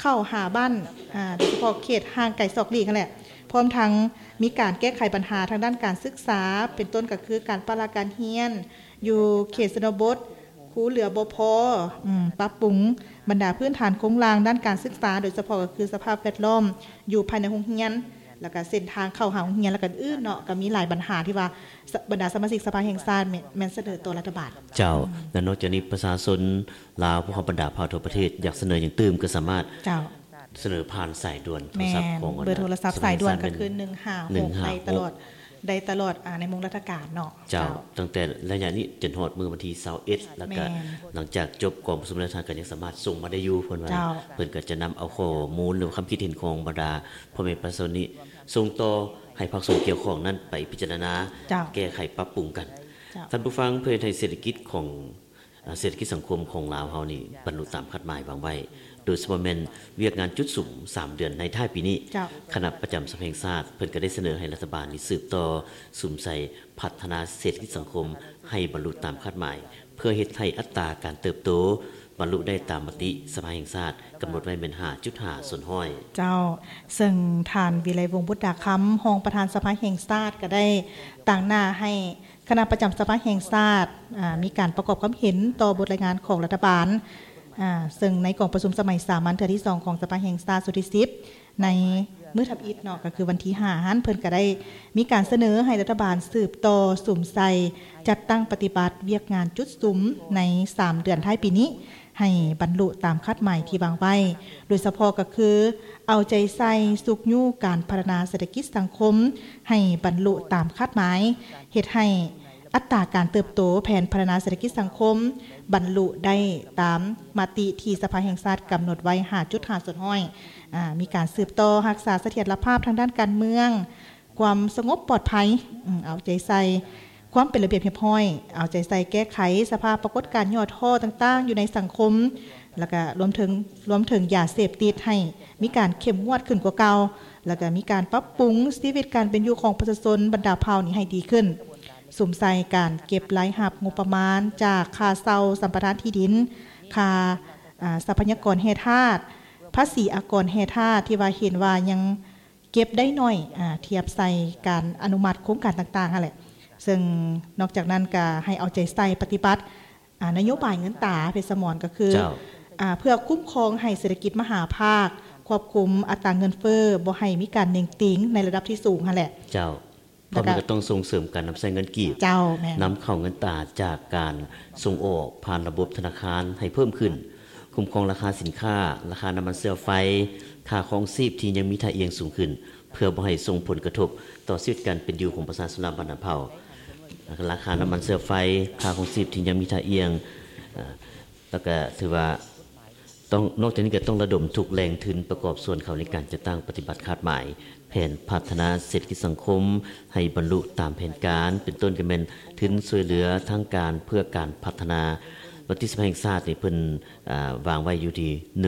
เข้าหาบ้านโดยเฉพาะเขตห่างไกลซอกหลีกนั่นแหละพร้อมทั้งมีการแก้ไขปัญหาทางด้านการศึกษาเป็นต้นก็คือการปราการเรียนอยู่เขตชนบทครูเหลือบ่พอปรับปรุงบรรดาพื้นฐานโครงสร้างด้านการศึกษาโดยเฉพาะก็คือสภาพแวดล้อมอยู่ภายในโรงเรียนแล้วก็เส้นทางเข้าหาโรงเรียนแล้วก็อื่นเนาะก็มีหลายปัญหาที่ว่าบรรดาสมาชิกสภาแห่งชาติแม่นเสนอต่อรัฐบาลเจ้าและนอกจากนี้ประชาชนลาวผู้บรรดาภาคทั่วประเทศอยากเสนออย่างตื่มก็สามารถเจ้าเสนอผ่านสายด่วนโทรศัพท์ของเบอร์โทรศัพท์สายด่วนก็คือ156ได้ตลอดในวงราชการเนาะเจ้าตั้งแต่ระยะนี้จนฮอดมื้อวันที่21แล้วก็หลังจากจบกองประชุมราชการก็ยังสามารถส่งมาได้อยู่เพิ่นว่าเพิ่นก็จะนำเอาข้อมูลหรือความคิดเห็นของบรรดาพ่อแม่ประชาชนนี้ส่งต่อให้ภาคส่วนเกี่ยวข้องนั้นไปพิจารณาแก้ไขปรับปรุงกันท่านผู้ฟังเพื่อให้เศรษฐกิจสังคมของลาวเฮานี่บรรลุตามคาดหมายวางไว้โดยเฉพาะแม่นเวียกงานจุดสูง3เดือนในท้ายปีนี้คณะประจำสภาแห่งชาติเพิ่นก็ได้เสนอให้รัฐบาลนี่สืบต่อสุ่มใส่พัฒนาเศรษฐกิจสังคมให้บรรลุตามคาดหมายเพื่อเฮ็ดให้อัตราการเติบโตบรรลุได้ตามมติสภาแห่งชาติกำหนดไว้เป็น 5.5 ส่วนห้อยเจ้าซึ่งท่านวิไลวงศ์บุตรดาค้ำรองประธานสภาแห่งชาติก็ได้ตั้งหน้าให้คณะประจำสภาแห่งชาติมีการประกอบความเห็นต่อบทรายงานของรัฐบาลซึ่งในกองประชุมสมัยสามัญเทื่อที่2ของสภาแห่งชาติสุดที่10ในมื้อทับอิฐเนาะก็คือวันที่5หั้นเพิ่นก็ได้มีการเสนอให้รัฐบาลสืบต่อสุ่มใส่จัดตั้งปฏิบัติเวียกงานจุดสุมใน3เดือนท้ายปีนี้ให้บรรลุตามคาดหมายที่วางไว้โดยเฉพาะก็คือเอาใจใส่สุกยู่การพัฒนาเศรษฐกิจสังคมให้บรรลุตามคาดหมายเฮ็ดให้อัตราการเติบโตแผนพัฒนาเศรษฐกิจสังคมบรรลุได้ตามมติที่สภาแห่งชาติกำหนดไว้ 5.5 ส่วนห้อยมีการสืบต่อรักษาเสถียรภาพทางด้านการเมืองความสงบปลอดภัยเอาใจใส่ความเป็นระเบียบเรียบร้อยเอาใจใส่แก้ไขสภาพปรากฏการณ์ย่อท่อต่างๆอยู่ในสังคมแล้วก็รวมถึงยาเสพติดให้มีการเข้มงวดขึ้นกว่าเก่าแล้วก็มีการปรับปรุงชีวิตการเป็นอยู่ของประชาชนบรรดาเผ่านี้ให้ดีขึ้นสุ่มใส่การเก็บรายรับงบประมาณจากค่าเช่าสัมปทานที่ดินค่าทรัพยากรแห่ธาตุภาษีอากรแห่ธาตุที่ว่าเห็นว่ายังเก็บได้น้อยเทียบใส่การอนุมัติโครงการต่างๆนั่นแหละซึ่งนอกจากนั้นก็ให้เอาใจใส่ปฏิบัตินโยบายเงินตราเพชรสมรก็คือเพื่อคุ้มครองให้เศรษฐกิจมหาภาคควบคุมอัตราเงินเฟ้อบ่ให้มีการเน่งติงในระดับที่สูงนั่นแหละเจ้าเพราะมันก็ต้องส่งเสริมการนำใช้เงินกีบนำเข้าเงินตราจากการส่งออกผ่านระบบธนาคารให้เพิ่มขึ้นคุ้มครองราคาสินค้าราคาน้ำมันเชื้อไฟค่าครองชีพที่ยังมีท่าเอียงสูงขึ้นเพื่อบ่ให้ส่งผลกระทบต่อชีวิตการเป็นอยู่ของประชาชนบรรดาเผ่าราคาน้ำมันเชื้อไฟค่าครองชีพที่ยังมีท่าเอียงแล้วก็ถือว่าต้องนอกจากนี้ก็ต้องระดมทุกแรงทุนประกอบส่วนเข้าในการจัดตั้งปฏิบัติคาดหมายแผนพัฒนาเศรษฐกิจสังคมให้บรรลุตามแผนการเป็นต้นก็แม่นทุนช่วยเหลือทั้งการเพื่อการพัฒนาวัฒนธรรมแห่งชาตินี่เพิ่นวางไว้อยู่ที่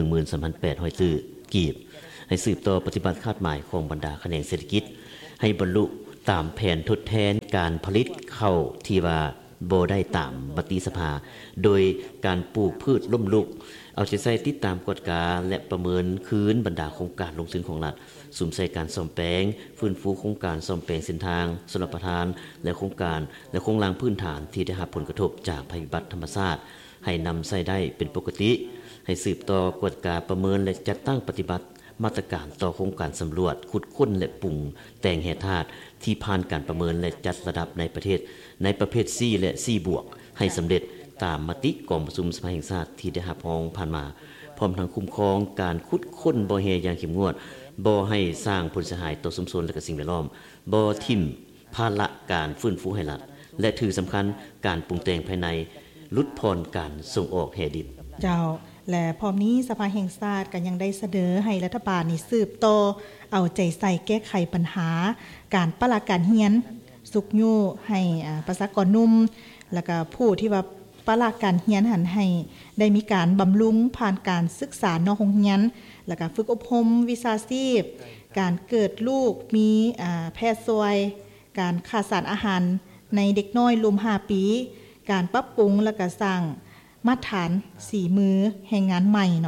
13,800 ซื้อกีบให้สืบต่อปฏิบัติคาดหมายของบรรดาแขนงเศรษฐกิจให้บรรลุตามแผนทดแทนการผลิตข้าวที่ว่าบ่ได้ตามมติสภาโดยการปลูกพืชล้มลุกเอาใจใส่ติดตามกฎการและประเมินคืนบรรดาโครงการลงทุนของรัฐสุ่มใส่การซ่อมแปลงฟื้นฟูโครงการซ่อมแปลงเส้นทางชลประทานและโครงการและโครงรางพื้นฐานที่ได้รับผลกระทบจากภัยพิบัติธรรมชาติให้นำใช้ได้เป็นปกติให้สืบต่อกฎการประเมินและจัดตั้งปฏิบัติมาตรการต่อโครงการสำรวจขุดค้นและปรุงแต่งแร่ธาตุที่ผ่านการประเมินและจัดระดับในประเทศในประเภท C และ C บวกให้สำเร็จตามมติกองประชุมสภาแห่งชาติที่ได้รับรองผ่านมาพร้อมทั้งคุ้มครองการขุดค้นบ่อแห่อย่างเข้มงวดบ่ให้สร้างผลเสียหายต่อชุมชนและก็สิ่งแวดล้อมบ่ทิ่มภาระการฟื้นฟูให้รัฐและถือสำคัญการปรุงแต่งภายในลดผ่อนการส่งออกแห่ดิบเจ้าและพร้อมนี้สภาแห่งชาติก็ยังได้เสนอให้รัฐบาลนี่สืบต่อเอาใจใส่แก้ไขปัญหาการปราการเรียนสุกยู่ให้ประชากรหนุ่มแล้วก็ผู้ที่ว่าปราการเรียนหันให้ได้มีการบำรุงผ่านการศึกษานอกโรงเรียนแล้วก็ฝึกอบรมวิชาชีพการเกิดลูกมีแพทย์ซวยการขาดสารอาหารในเด็กน้อยรวม5ปีการปรับปรุงแล้วก็สร้างมาตรฐาน4มือแห่งงานใหม่เนาะ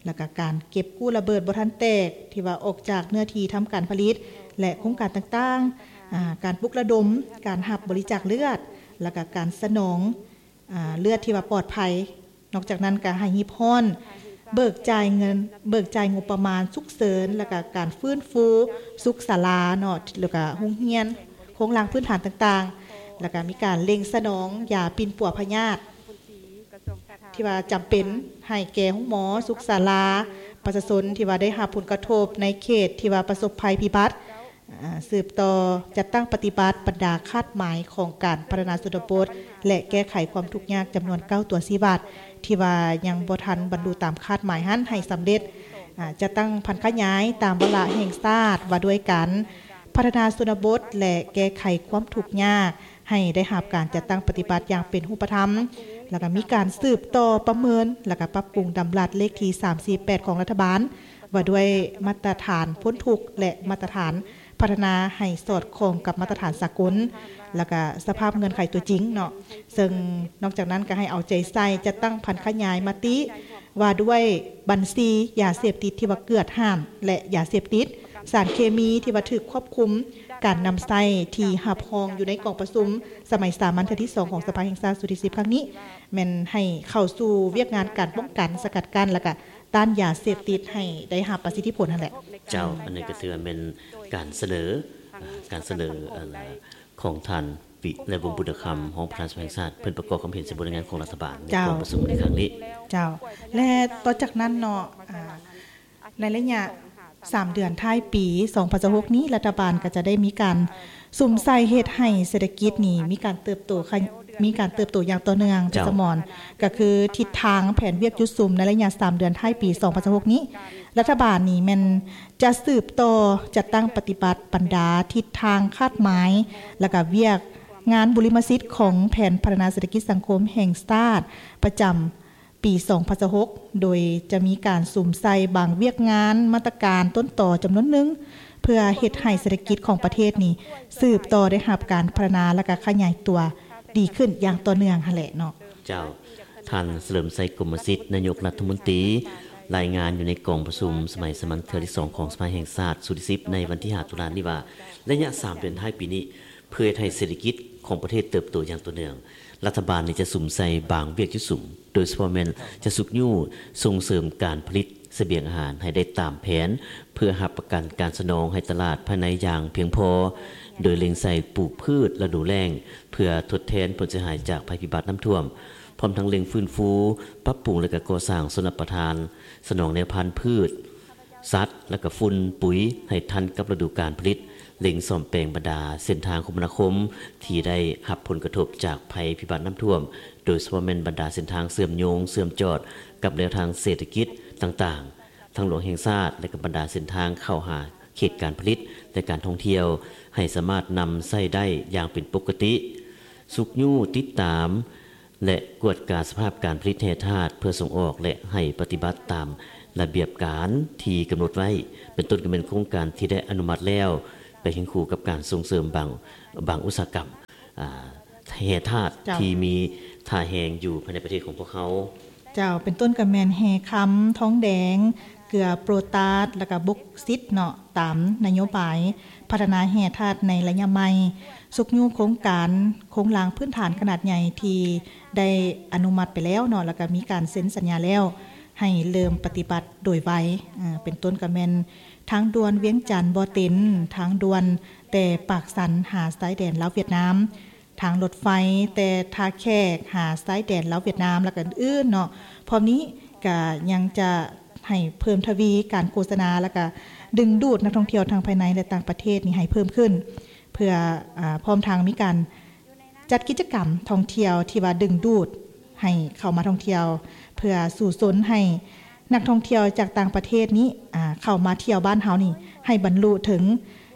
แล้วก็การเก็บกู้ระเบิดบ่ทันแตกที่ว่าออกจากเนื้อที่ทำการผลิตและโครงการต่างๆการปลุกระดมการรับบริจาคเลือดแล้วก็การสนองเลือดที่ว่าปลอดภัยนอกจากนั้นก็ให้ฮีพรเบิกจ่ายงบประมาณฉุกเฉินแล้วก็การฟื้นฟูสุขศาลาเนาะแล้วก็โรงเรียนโครงสร้างพื้นฐานต่างๆแล้วก็มีการเล็งสนองยาปิ่นปัวพยาธิที่ว่าจำเป็นให้แก่โรงหมอสุขศาลาประชาชนที่ว่าได้รับผลกระทบในเขตที่ว่าประสบภัยพิบัติสืบต่อจัดตั้งปฏิบัติบรรดาคาดหมายของการพัฒนาชนบทและแก้ไขความทุกข์ยากจำนวน9ตัว4บาทที่ว่ายังบ่ทันบรรลุตามคาดหมายให้สำเร็จจะตั้งพันขยายตามวาระแห่งชาติว่าด้วยกันพัฒนาชนบทและแก้ไขความทุกข์ยากให้ได้รับการจัดตั้งปฏิบัติอย่างเป็นรูปธรรมแล้วก็มีการสืบต่อประเมินแล้วก็ปรับปรุงดำรัสเลขที่348ของรัฐบาลว่าด้วยมาตรฐานพ้นทุกข์และมาตรฐานพัฒนาให้สอดคล้องกับมาตรฐานสากลแล้วก็สภาพเงินไขตัวจริงเนาะซึ่งนอกจากนั้นก็ให้เอาใจใส่จะตั้งพันขยายมติว่าด้วยบัญชียาเสพติดที่ว่าเกิดห้ามและยาเสพติดสารเคมีที่ว่าถูกควบคุมการนำใส่ที่หับห้องอยู่ในกองประชุมสมัยสามัญที่2ของสภาแห่งชาติสุดที่10ครั้งนี้แม่นให้เข้าสู่เวียกงานการป้องกันสกัดกั้นแล้วก็ต้านยาเสพติดให้ได้รับประสิทธิผลนั่นแหละเจ้าอันนี้ก็ถือเป็นการเสนอของท่านวิและวงบุตรคำของประธานสภาแห่งชาติเพิ่นประกอบความเห็นในบทงานของรัฐบาลในกองประชุมในครั้งนี้เจ้าและต่อจากนั้นเนาะในระยะ3เดือนท้ายปี2026นี้รัฐบาลก็จะได้มีการสุ่มใส่เฮ็ดให้เศรษฐกิจนี่มีการเติบโตอย่างต่อเนื่องจะสมอนก็คือทิศทางแผนเวียกยุดซุมในระยะ3เดือนท้ายปี2026นี้รัฐบาลนี่มันจะสืบต่อจัดตั้งปฏิบัติบรรดาทิศทางคาดหมายแล้วก็เวียกงานบุริมสิทธิ์ของแผนพัฒนาเศรษฐกิจสังคมแห่งชาติประจำปี2026โดยจะมีการสุ่มใส่บางเวียกงานมาตรการต้นต่อจำนวนหนึ่งเพื่อเฮ็ดให้เศรษฐกิจของประเทศนี้สืบต่อได้รับการพัฒนาและก็ขยายตัวดีขึ้นอย่างต่อเนื่องหั่นแหละเนาะเจ้าท่านเฉลิมชัยกรมสิทธิ์นายกรัฐมนตรีรายงานอยู่ในกองประชุมสมัยสามัญที่2ของสภาแห่งชาติสุดที่10ในวันที่5ตุลาคมนี้ว่าระยะ3เดือนท้ายปีนี้เพื่อให้เศรษฐกิจของประเทศเติบโตอย่างต่อเนื่องรัฐบาลนี่จะสุ่มใส่บางเวียกยุดสุ่มโดยเฉพาะแม่นจะสุกยู่ส่งเสริมการผลิตเสบียงอาหารให้ได้ตามแผนเพื่อรับประกันการสนองให้ตลาดภายในอย่างเพียงพอโดยเล็งใส่ปลูกพืชฤดูแล้งเพื่อทดแทนผลเสียหายจากภัยพิบัติน้ำท่วมพร้อมทั้งเล็งฟื้นฟูปรับปรุงและก็ก่อสร้างชนประทานสนองแนวพันธุ์พืชสัตว์และก็ฝุ่นปุ๋ยให้ทันกับฤดูกาลผลิตเล็งซ่อมแปลงบรรดาเส้นทางคมนาคมที่ได้รับผลกระทบจากภัยพิบัติน้ำท่วมโดยเฉพาะแม่นบรรดาเส้นทางเสื่อมโยงเสื่อมจอดกับแนวทางเศรษฐกิจต่างๆทางหลวงแห่งชาติและก็บรรดาเส้นทางเข้าหาเขตการผลิตและการท่องเที่ยวให้สามารถนำใช้ได้อย่างเป็นปกติสุกยู่ติดตามและกวดการสภาพการผลิตแห่ธาตุเพื่อส่งออกและให้ปฏิบัติตามระเบียบการที่กำหนดไว้เป็นต้นก็เป็นโครงการที่ได้อนุมัติแล้วไปเคียงคู่กับการส่งเสริมบางอุตสาหกรรมแห่ธาตุที่มีท่าแหงอยู่ภายในประเทศของพวกเขาเจ้าเป็นต้นกระแมนแห่คำท้องแดงเกลือโปรตาสแล้วก็บุกซิดเนาะตามนโยบายพัฒนาแห่ธาตุในระยะใหม่สุกยู่โครงการโครงลางพื้นฐานขนาดใหญ่ที่ได้อนุมัติไปแล้วเนาะแล้วก็มีการเซ็นสัญญาแล้วให้เริ่มปฏิบัติโดยไวเป็นต้นกระแมนทางด่วนเวียงจันทน์บ่อเต็นทางด่วนแต่ปากสันหาสายแดนลาวเวียดนามทางรถไฟแต่ท่าแขกหาสายแดนลาวเวียดนามแล้วก็อื่นเนาะพร้อมนี้ก็ยังจะให้เพิ่มทวีการโฆษณาแล้วก็ดึงดูดนักท่องเที่ยวทางภายในและต่างประเทศนี่ให้เพิ่มขึ้นเพื่อพร้อมทางมีการจัดกิจกรรมท่องเที่ยวที่ว่าดึงดูดให้เข้ามาท่องเที่ยวเพื่อสู่สนให้นักท่องเที่ยวจากต่างประเทศนี้เข้ามาเที่ยวบ้านเฮานี่ให้บรรลุถึง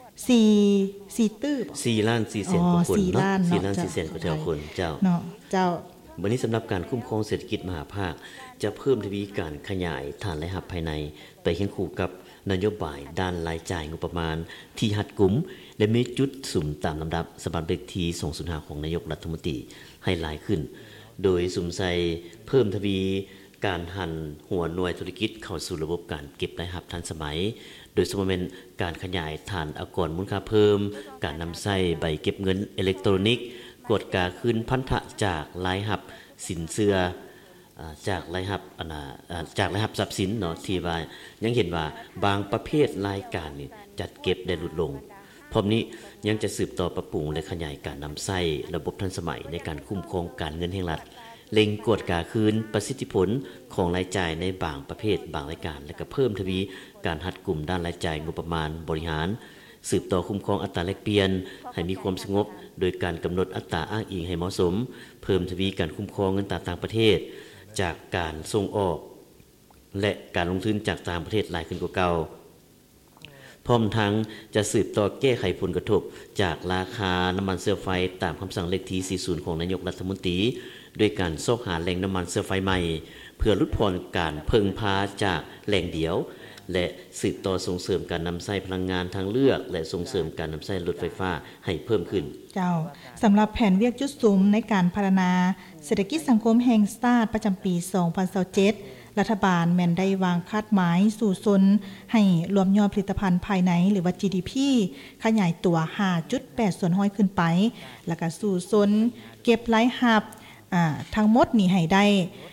4ตื้อ 4ล้าน4แสนกว่าคนเนาะ4ล้าน4แสนกว่าคนเจ้าเนาะเจ้าวันนี้สำหรับการคุ้มครองเศรษฐกิจมหาภาคจะเพิ่มทวีการขยายฐานรายรับภายในไปเคียงคู่กับนโยบายด้านรายจ่ายงบประมาณที่รัดกุมและมีจุดสุ่มตามลำดับสำหรับเลขที่205ของนายกรัฐมนตรีให้หลายขึ้นโดยสุ่มใส่เพิ่มทวีการหันหัวหน่วยธุรกิจเข้าสู่ระบบการเก็บรายรับทันสมัยโดยเฉพาะเป็นการขยายฐานอากรมูลค่าเพิ่มการนำใช้ใบเก็บเงินอิเล็กทรอนิกส์กวดกาคืนพันธะจากรายรับสินเชื่อจากรายรับจากรายรับทรัพย์สินเนาะที่ว่ายังเห็นว่าบางประเภทรายการนี่จัดเก็บได้ลดลงพร้อมนี้ยังจะสืบต่อปรับปรุงและขยายการนำใช้ระบบทันสมัยในการคุ้มครองการเงินแห่งรัฐเล็งกวดกาคืนประสิทธิผลของรายจ่ายในบางประเภทบางรายการและก็เพิ่มทวีการหัดกลุ่มด้านรายจ่ายงบประมาณบริหารสืบต่อคุ้มครองอัตราแลกเปลี่ยนให้มีความสงบโดยการกำหนดอัตราอ้างอิงให้เหมาะสมเพิ่มทวีการคุ้มครองเงินตราต่างประเทศจากการส่งออกและการลงทุนจากต่างประเทศหลายขึ้นกว่าเก่าพร้อมทั้งจะสืบต่อแก้ไขผลกระทบจากราคาน้ำมันเชื้อไฟตามคำสั่งเลขที่40ของนายกรัฐมนตรีด้วยการซอกหาแหล่งน้ำมันเชื้อไฟใหม่เพื่อลดพรการพึ่งพาจากแหล่งเดียวและสืบต่อส่งเสริมการนำใช้พลังงานทางเลือกและส่งเสริมการนำใช้รถไฟฟ้าให้เพิ่มขึ้นเจ้าสำหรับแผนเวียกจุดสูงในการพัฒนาเศรษฐกิจสังคมแห่งชาติประจำปี 2027 รัฐบาลแม่นได้วางคาดหมายสู่ซนให้รวมยอดผลิตภัณฑ์ภายในหรือว่า GDP ขยายตัว 5.8 ส่วนห้อยขึ้นไปแล้วก็สู่ซนเก็บรายรับทั้งหมดนี่ให้ได้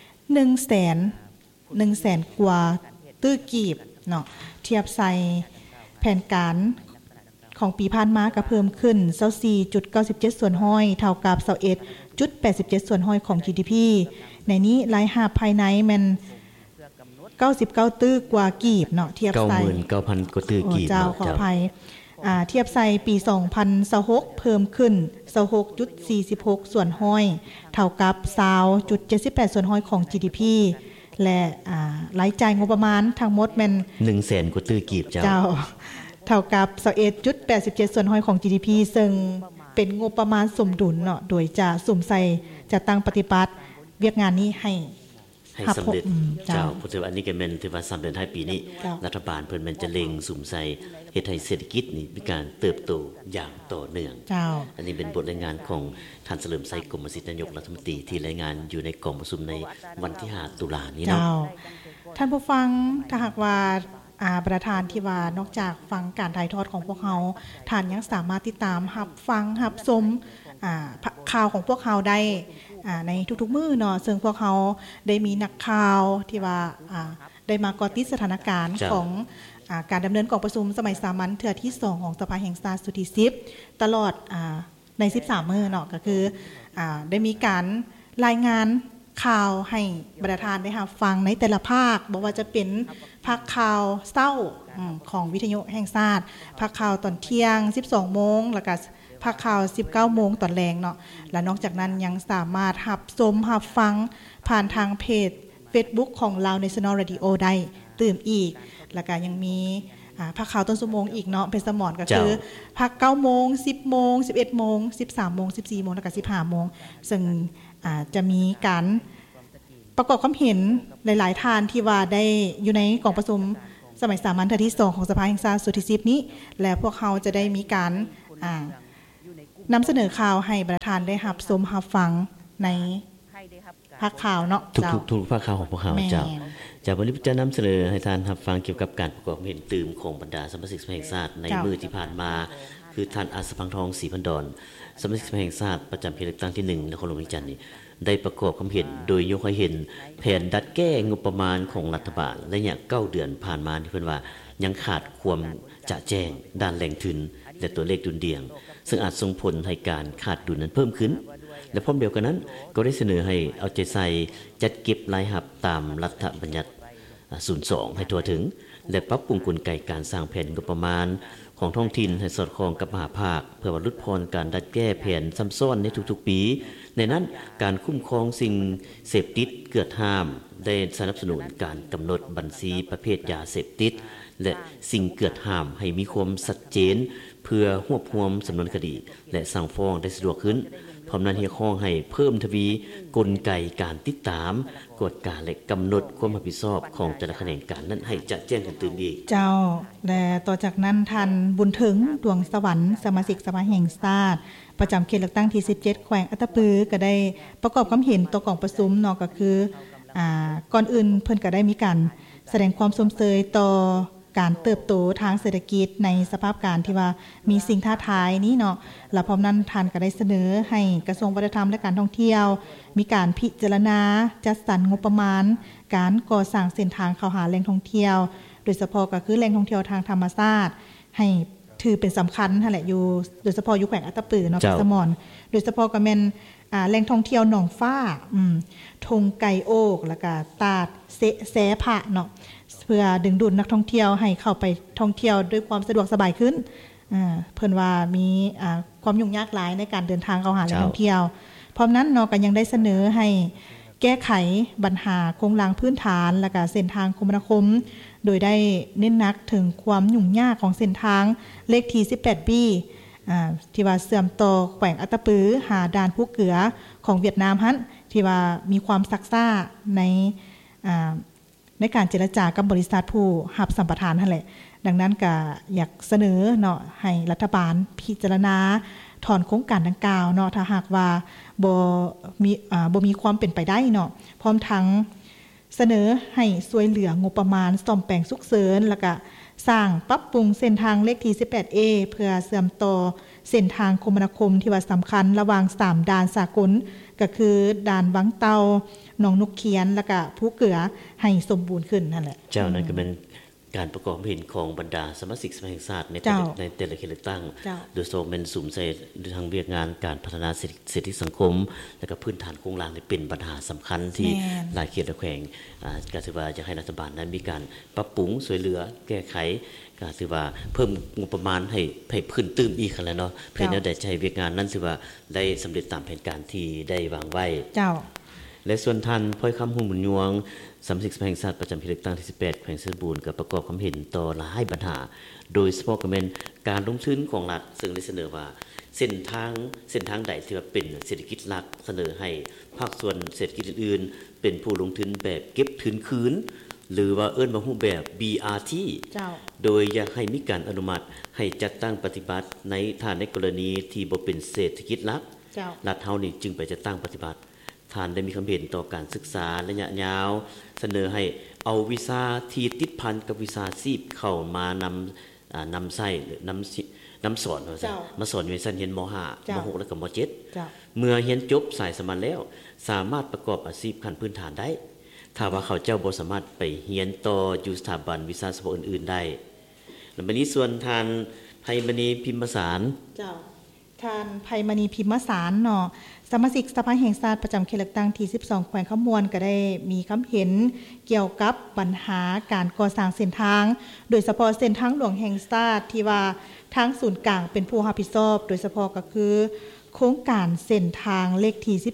100,000 กว่าตื้อกีบเนาะเทียบใส่แผนการของปีผ่านมาก็เพิ่มขึ้น 24.97 ส่วนห้อยเท่ากับ 21.87 ส่วนห้อยของ GDP ในนี้รายรับภายในแม่น99ตื้อกว่ากีบเนาะเทียบใส่ 99,000 กว่าตื้อกีบเจ้าขออภัยเทียบใส่ปี 2026 เพิ่มขึ้น 26.46 ส่วนห้อยเท่ากับ 20.78 ส่วนห้อยของ GDP และรายจ่ายงบประมาณทั้งหมดแม่น 100,000 กว่าตื้อกีบเจ้าเท่ากับ 21.87 ส่วนห้อยของ GDP ซึ่งเป็นงบประมาณสมดุลเนาะโดยจะสุ่มใส่จะตั้งปฏิบัติเวียกงานนี้ให้สำเร็จเจ้าเพราะว่าอันนี้ก็แม่นถือว่าสำเร็จให้ปีนี้รัฐบาลเพิ่นแม่นจะเล็งสุ่มใส่เฮ็ดให้เศรษฐกิจนี่มีการเติบโตอย่างต่อเนื่องเจ้าอันนี้เป็นบทรายงานของท่านเฉลิมไสกรมสิทธินายกรัฐมนตรีที่รายงานอยู่ในกองประชุมในวันที่5ตุลานี้เนาะท่านผู้ฟังถ้าหากว่าประธานที่ว่านอกจากฟังการถ่ายทอดของพวกเฮาท่านยังสามารถติดตามรับฟังรับชมข่าวของพวกเฮาได้ในทุกๆมื้อเนาะซึ่งพวกเฮาได้มีนักข่าวที่ว่าได้มาเกาะติดสถานการณ์ของการดำเนินกองประชุมสมัยสามัญเทื่อที่2ของสภาแห่งชาติสุดที่10ตลอดใน13มื้อเนาะก็คือได้มีการรายงานข่าวให้ประธานได้รับฟังในแต่ละภาคบอกว่าจะเป็นภาคข่าวเช้าของวิทยุแห่งชาติภาคข่าวตอนเที่ยง 12:00 นแล้วก็ภาคข่าว 19:00 นตอนแลงเนาะและนอกจากนั้นยังสามารถรับชมรับฟังผ่านทางเพจ Facebook ของ Lao National Radio ได้ตื่มอีกแล้วก็ยังมีภาคข่าวต้นชั่วโมงอีกเนาะเป็นสมอนก็คือภาค 9:00 น 10:00 น 11:00 น 13:00 น 14:00 นแล้วก็ 15:00 นซึ่งจะมีการประกอบความเห็นหลายๆท่านที่ว่าได้อยู่ในกองประชุมสมัยสามัญเทื่อที่2ของสภาแห่งชาติสุดที่10นี้และพวกเขาจะได้มีการนำเสนอข่าวให้ประธานได้รับชมรับฟังในภาคข่าวเนาะทุกภาคข่าวของพวกเขาเจ้าจากวันนี้จะนำเสนอให้ท่านรับฟังเกี่ยวกับการประกอบเห็นตื่มของบรรดาสมาชิกสภาแห่งชาติในมื้อที่ผ่านมาคือท่านอาสพังทองศรีพันดอนสมาชิกสภาแห่งชาติประจำเขตเลือกตั้งที่1นครหลวงวิจันทร์นี่ได้ประกอบความเห็นโดยยกให้เห็นแผนดัดแก้งบประมาณของรัฐบาลระยะ9เดือนผ่านมาที่เพิ่นว่ายังขาดความจะแจ้งด้านแหล่งทุนและตัวเลขดุลเดียงซึ่งอาจส่งผลให้การขาดดุลนั้นเพิ่มขึ้นและพร้อมเดียวกันนั้นก็ได้เสนอให้เอาใจใส่จัดเก็บรายรับตามรัฐบัญญัติ02ให้ทั่วถึงและปรับปรุงกลไกการสร้างแผนงบประมาณของท้องถิ่นให้สอดคล้องกับมหาภาคเพื่อลดพรการดัดแก้แผนซ้ำซ้อนในทุกๆปีในนั้นการคุ้มครองสิ่งเสพติดเกิดห้ามได้สนับสนุนการกำหนดบัญชีประเภทยาเสพติดและสิ่งเกิดห้ามให้มีความชัดเจนเพื่อรวบรวมสำนวนคดีและสั่งฟ้องได้สะดวกขึ้นพร้อมนั้นเรียกร้องให้เพิ่มทวีกลไกการติดตามกฎการและกำหนดความรับผิดชอบของแต่ละแขนงการนั้นให้จะแจ้งกันตื่นดีเจ้าและต่อจากนั้นท่านบุญถึงดวงสวรรค์สมาชิกสภาแห่งชาติประจำเขตเลือกตั้งที่17แขวงอัตตปือก็ได้ประกอบความเห็นต่อกองประชุมเนาะก็คือก่อนอื่นเพิ่นก็ได้มีการแสดงความสมเสยต่อการเติบโตทางเศรษฐกิจในสภาพการที่ว่ามีสิ่งท้าทายนี้เนาะแล้วพร้อมนั้นท่านก็ได้เสนอให้กระทรวงวัฒนธรรมและการท่องเที่ยวมีการพิจารณาจัดสรรงบประมาณการก่อสร้างเส้นทางเข้าหาแหล่งท่องเที่ยวโดยเฉพาะก็คือแหล่งท่องเที่ยวทางธรรมชาติให้ถือเป็นสำคัญนั่นแหละอยู่โดยเฉพาะอยู่แขวงอัตตปือเนาะพี่สมรโดยเฉพาะก็แม่นแหล่งท่องเที่ยวหนองฟ้าทงไก่โอกแล้วก็ตาดแสพะเนาะเพื่อดึงดูดนักท่องเที่ยวให้เข้าไปท่องเที่ยวด้วยความสะดวกสบายขึ้นเพิ่นว่ามีความยุ่งยากหลายในการเดินทางเข้าหาแหล่งท่องเที่ยวพร้อมนั้นเนาะก็ยังได้เสนอให้แก้ไขปัญหาโครงสร้างพื้นฐานและก็เส้นทางคมนาคมโดยได้เน้นหนักถึงความยุ่งยากของเส้นทางเลขที่ 18B ที่ว่าเสื่อมต่อแขวงอัตตปือหาด่านผู้เกือของเวียดนามฮั่นที่ว่ามีความซักซ่าในการเจรจากับบริษัทผู้รับสัมปทานนั่นแหละดังนั้นก็อยากเสนอเนาะให้รัฐบาลพิจารณาถอนโครงการดังกล่าวเนาะถ้าหากว่าบ่มีความเป็นไปได้เนาะพร้อมทั้งเสนอให้ช่วยเหลืองบประมาณซ่อมแปลงฉุกเฉินแล้วก็สร้างปรับปรุงเส้นทางเลขที่ 18A เพื่อเชื่อมต่อเส้นทางคมนาคมที่ว่าสำคัญระหว่าง3ด่านสากลก็คือด่านวังเตาหนองนกเขียนแล้วก็ผู้เกือให้สมบูรณ์ขึ้นนั่นแหละเจ้านั้นก็เป็นการประกอบเห็นของบรรดาสมาชิกสภาแห่งชาติในแต่ละเขตเลือกตั้งโดยเฉพาะเป็นสุ่มใส่ทางเวียกงานการพัฒนาเศรษฐกิจสังคมและก็พื้นฐานโครงสร้างนี่เป็นปัญหาสำคัญที่หลายเขตและแขวงก็ถือว่าจะให้รัฐบาลนั้นมีการปรับปรุงช่วยเหลือแก้ไขก็ถือว่าเพิ่มงบประมาณให้พื้นตื้มอีกคั่นแหละเนาะเพื่อได้ใช้เวียกงานนั้นถือว่าได้สำเร็จตามแผนการที่ได้วางไว้เจ้าและส่วนท่านพ้อยคำหุ่นบุญยวงสมาชิกสภาแห่งชาติประจำเขตเลือกตั้งที่18แขวงเพชรบูรณ์ก็ประกอบความเห็นต่อหลายปัญหาโดยเฉพาะก็เป็นการลงทุนของรัฐซึ่งได้เสนอว่าเส้นทางใดที่ว่าเป็นเศรษฐกิจหลักเสนอให้ภาคส่วนเศรษฐกิจอื่นๆเป็นผู้ลงทุนแบบเก็บทุนคืนหรือว่าเอิ้นว่ารูปแบบ BRT โดยอยากให้มีการอนุมัติให้จัดตั้งปฏิบัติในกรณีที่บ่เป็นเศรษฐกิจหลักรัฐเฮานี่จึงไปจัดตั้งปฏิบัติท่านได้มีความเห็นต่อการศึกษาระยะยาวเสนอให้เอาวีซ่าที่ติดพันกับวีซ่าชีพเข้ามานำใช้หรือนำสอนมาสอนอยู่ในชั้นเรียนม.5 ม.6 และก็ม.7 เมื่อเรียนจบสายสามัญแล้วสามารถประกอบอาชีพขั้นพื้นฐานได้ถ้าว่าเขาเจ้าบ่สามารถไปเรียนต่ออยู่สถาบันวิชาเฉพาะอื่นๆได้แล้วบัดนี้ส่วนท่านไพมณีพิมพ์สารท่านไพมณีพิมพ์สารเนาะสมาชิกสภาแห่งชาติประจำเขตเลือกตั้งที่12แขวงขมวนก็ได้มีความเห็นเกี่ยวกับปัญหาการก่อสร้างเส้นทางโดยเฉพาะเส้นทางหลวงแห่งชาติที่ว่าทางศูนย์กลางเป็นผู้รับผิดชอบโดยเฉพาะก็คือโครงการเส้นทางเลขที่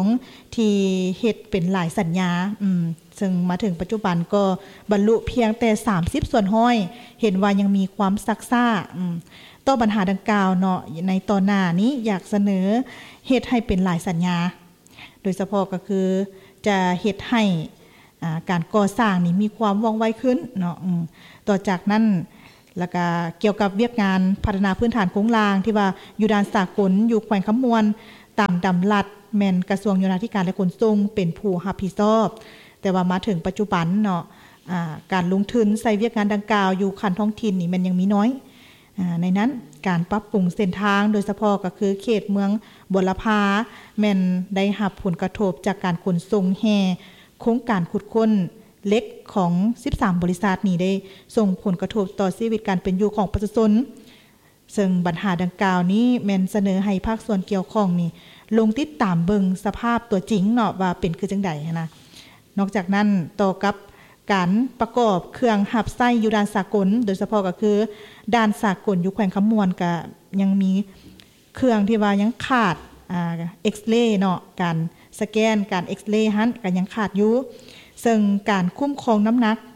12ที่เฮ็ดเป็นหลายสัญญาซึ่งมาถึงปัจจุบันก็บรรลุเพียงแต่30ส่วนห้อยเห็นว่ายังมีความซักซ่าต่อปัญหาดังกล่าวเนาะในตอนหน้านี้อยากเสนอเฮ็ดให้เป็นหลายสัญญาโดยเฉพาะก็คือจะเฮ็ดให้การก่อสร้างนี่มีความว่องไวขึ้นเนาะต่อจากนั้นแล้วก็เกี่ยวกับเวียกงานพัฒนาพื้นฐานโครงสร้างที่ว่าอยู่ด้านสากลอยู่แขวงขมวนตามดำรัฐแม่นกระทรวงโยธาธิการและขนส่งเป็นผู้รับผิดชอบแต่ว่ามาถึงปัจจุบันเนาะการลงทุนใส่เวียกงานดังกล่าวอยู่คันท้องถิ่นนี่มันยังมีน้อยในนั้นการปรับปรุงเส้นทางโดยเฉพาะก็คือเขตเมืองบุรพาแม่นได้รับผลกระทบจากการขนส่งแห่โครงการขุดค้นเล็กของ13บริษัทนี้ได้ส่งผลกระทบต่อชีวิตการเป็นอยู่ของประชาชนซึ่งปัญหาดังกล่าวนี้แม่นเสนอให้ภาคส่วนเกี่ยวข้องนี่ลงติดตามเบิ่งสภาพตัวจริงเนาะว่าเป็นคือจังได๋นะนอกจากนั้นต่อกับการประกอบเครื่องหับไส้อยู่ด้านสากลโดยเฉพาะก็คือด้านสากลอยู่แขวงขมวนก็ยังมีเครื่องที่ว่ายังขาดเอ็กซเรย์เนาะการสแกนการเอ็กซเรย์หั้นก็ยังขาดอยู่ซึ่งการคุ้มครองน้ำหนัก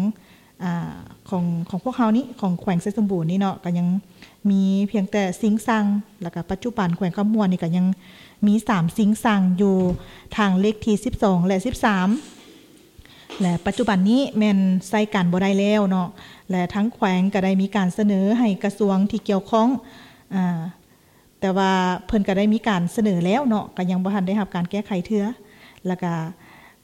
ของพวกเฮานี้ของแขวงไซสมบูรณ์นี่เนาะก็ยังมีเพียงแต่สิงซังแล้วก็ปัจจุบันแขวงขมวนนี่ก็ยังมี3สิงซังอยู่ทางเลขที่12และ13และปัจจุบันนี้แม่นใช้การบ่ได้แล้วเนาะและทั้งแขวงก็ได้มีการเสนอให้กระทรวงที่เกี่ยวข้องแต่ว่าเพิ่นก็ได้มีการเสนอแล้วเนาะก็ยังบ่ทันได้รับการแก้ไขเทื่อแล้วก็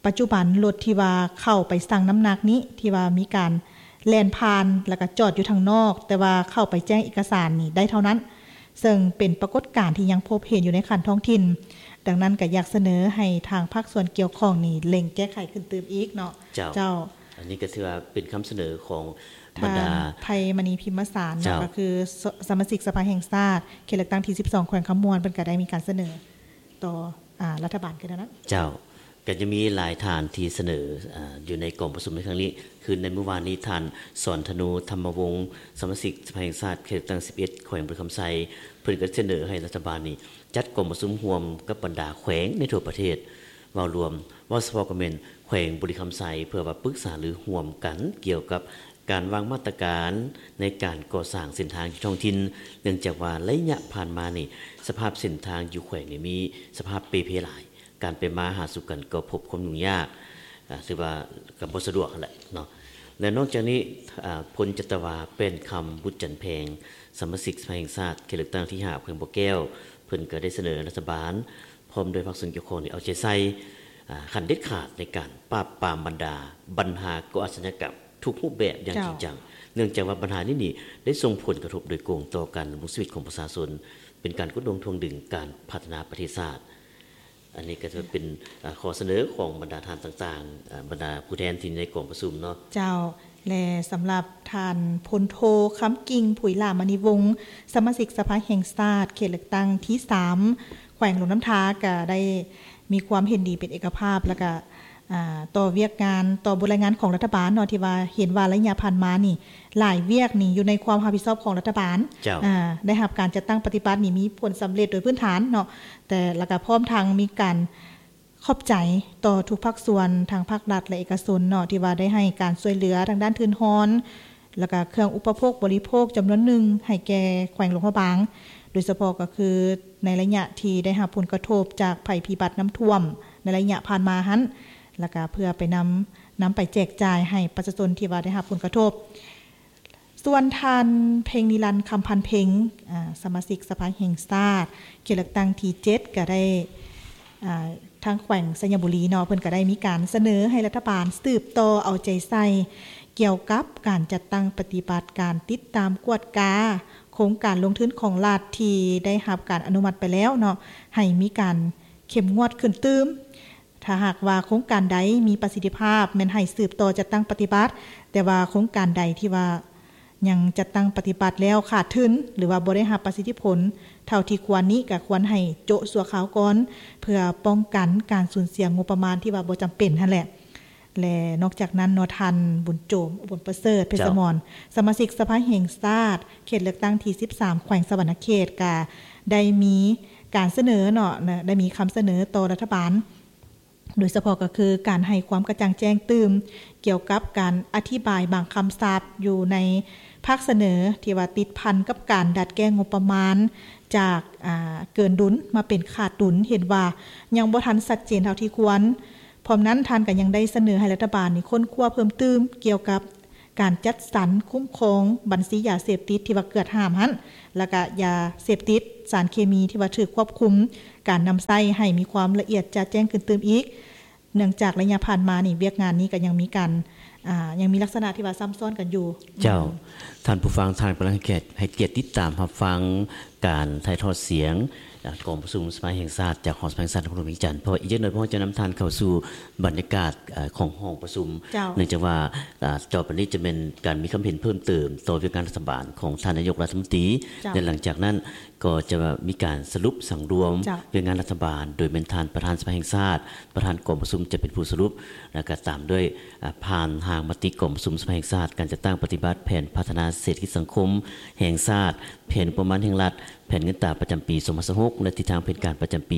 ปัจจุบันรถที่ว่าเข้าไปสั่งน้ำหนักนี้ที่ว่ามีการแล่นผ่านแล้วก็จอดอยู่ทางนอกแต่ว่าเข้าไปแจ้งเอกสารนี่ได้เท่านั้นซึ่งเป็นปรากฏการณ์ที่ยังพบเห็นอยู่ในคันท้องถิ่นดังนั้นก็อยากเสนอให้ทางภาคส่วนเกี่ยวข้องนี่เร่งแก้ไขขึ้นตืมอีกเนาะเจ้าอันนี้ก็ถือว่าเป็นคำเสนอของบรรดาไพมณีพิมพ์สารก็คือสมาชิกสภาแห่งชาติเขตเลือกตั้งที่12แขวงคำมวลเพิ่นก็ได้มีการเสนอต่อรัฐบาลกันนะเจ้าก็จะมีหลายฐานที่เสนออยู่ในกล่องประชุมในครั้งนี้คือในเมื่อวานนี้ท่านสอนธนูธรรมวงศ์สมาชิกสภาแห่งชาติเขตตั้ง11แขวงบุรีคำไซเพิ่นก็เสนอให้รัฐบาลนี้จัดกล่องประชุมร่วมกับบรรดาแขวงในทั่วประเทศเว้ารวมว่าเฉพาะก็แม่นแขวงบุรีคำไซเพื่อว่าปรึกษาหรือร่วมกันเกี่ยวกับการวางมาตรการในการก่อสร้างเส้นทางท้องถิ่นเนื่องจากว่าระยะผ่านมานี่สภาพเส้นทางอยู่แขวงนี่มีสภาพเปเพหลายการไปมาหาสู่กันก็พบความยุ่งยากถือว่าก็บ่สะดวกนั่นแหละเนาะและนอกจากนี้พลจัตวาเป็นคำบุญจันทร์แพงสมาชิกสภาแห่งชาติเขตเลือกตั้งที่5แขวงบ่อแก้วเพิ่นก็ได้เสนอรัฐบาลพร้อมด้วยภาคส่วนเกี่ยวข้องนี่เอาใจใส่ขั้นเด็ดขาดในการปราบปรามบรรดาปัญหาก่ออาชญากรรมทุกรูปแบบอย่างจริงจังเนื่องจากว่าปัญหานี้นี่ได้ส่งผลกระทบโดยตรงต่อการดำรงชีวิตของประชาชนเป็นการกดดันทวงดึงการพัฒนาประเทศชาติอันนี้ก็จะเป็นข้อเสนอของบรรดาท่านต่างๆบรรดาผู้แทนที่ในกองประชุมเนาะเจ้าและสำหรับท่านพลโทคำกิ่งผุยลามณีวงศ์สมาชิกสภาแห่งชาติเขตเลือกตั้งที่3แขวงหลวงน้ำทาก็ได้มีความเห็นดีเป็นเอกภาพแล้วก็ต่อเวียกงานต่อบทรายงานของรัฐบาลเนาะที่ว่าเห็นว่าระยะผ่านมานี่หลายเวียกนี่อยู่ในความรับผิดชอบของรัฐบาลได้รับการจัดตั้งปฏิบัตินี่มีผลสำเร็จโดยพื้นฐานเนาะแต่แล้วก็พร้อมทางมีการขอบใจต่อทุกภาคส่วนทางภาครัฐและเอกชนเนาะที่ว่าได้ให้การช่วยเหลือทางด้านทุนฮอนแล้วก็เครื่องอุปโภคบริโภคจำนวนหนึ่งให้แก่แขวงหลวงพระบางโดยเฉพาะก็คือในระยะที่ได้รับผลกระทบจากภัยพิบัติน้ำท่วมในระยะผ่านมาหั้นแล้วก็เพื่อไปนำไปแจกจ่ายให้ประชาชนที่ว่าได้รับผลกระทบส่วนท่านเพ็งนิรันดร์คำพันเพ็งสมาชิกสภาแห่งชาติเขตเลือกตั้งที่7ก็ได้ทางแขวงสัญบุรีเนาะเพิ่นก็ได้มีการเสนอให้รัฐบาลสืบต่อเอาใจใส่เกี่ยวกับการจัดตั้งปฏิบัติการติดตามกวดกาโครงการลงทุนของรัฐที่ได้รับการอนุมัติไปแล้วเนาะให้มีการเข้มงวดขึ้นตื้มถ้าหากว่าโครงการใดมีประสิทธิภาพแม่นให้สืบต่อจัดตั้งปฏิบัติแต่ว่าโครงการใดที่ว่ายังจัดตั้งปฏิบัติแล้วขาดทุนหรือว่าบ่ได้รับประสิทธิผลเท่าที่ควรนี้ก็ควรให้โจะสัวขาวก่อนเพื่อป้องกันการสูญเสียงบประมาณที่ว่าบ่จำเป็นนั่นแหละและนอกจากนั้นนทันบุญโจมอุบลประเสริฐเพชรสมรสมาชิกสภาแห่งชาติเขตเลือกตั้งที่13แขวงสวรรณเขตก็ได้มีการเสนอเนาะได้มีคำเสนอต่อรัฐบาลโดยเฉพาะก็คือการให้ความกระจ่างแจ้งตื่มเกี่ยวกับการอธิบายบางคำศัพท์อยู่ในภาคเสนอที่ว่าติดพันกับการดัดแก้งบประมาณจากเกินดุลมาเป็นขาดดุลเห็นว่ายังบ่ทันชัดเจนเท่าที่ควรพร้อมนั้นท่านก็ยังได้เสนอให้รัฐบาลนี่ค้นคว้าเพิ่มเติมเกี่ยวกับการจัดสรรคุ้มครองบัญชียาเสพติดที่ว่าเกิดห้ามหั้นแล้วก็ยาเสพติดสารเคมีที่ว่าถูกควบคุมการนำใช้ให้มีความละเอียดจะแจ้งขึ้นเติมอีกเนื่องจากระยะผ่านมานี่เวียกงานนี้ก็ยังมีการยังมีลักษณะที่ว่าซ้ำซ้อนกันอยู่เจ้าท่านผู้ฟังทางประเทศให้เกียรติติดตามรับฟังการถ่ายทอดเสียงกองประชุมสภาแห่งชาติจากหอสภาแห่งชาติพระบรมราชเพราะอีกอย่างหนึ่งเพราะจะนำทานเข้าสู่บรรยากาศของห้องประชุมเนื่องจากว่าต่อไปนี้จะเป็นการมีคำเห็นเพิ่มเติมต่อวิการรัฐบาลของท่านนายกรัฐมนตรีและหลังจากนั้นก็จะมีการสรุปสั่งรวมวิการรัฐบาลโดยเป็นประธานสภาแห่งชาติประธานกองประชุมจะเป็นผู้สรุปและก็ตามด้วยผ่านทางมติกองประชุมสภาแห่งชาติการจัดตั้งปฏิบัติแผนพัฒนาเศรษฐกิจสังคมแห่งชาติแผนประมาณแห่งรัฐแผนเงินตราประจำปี2026และทิศทางแผนการประจำปี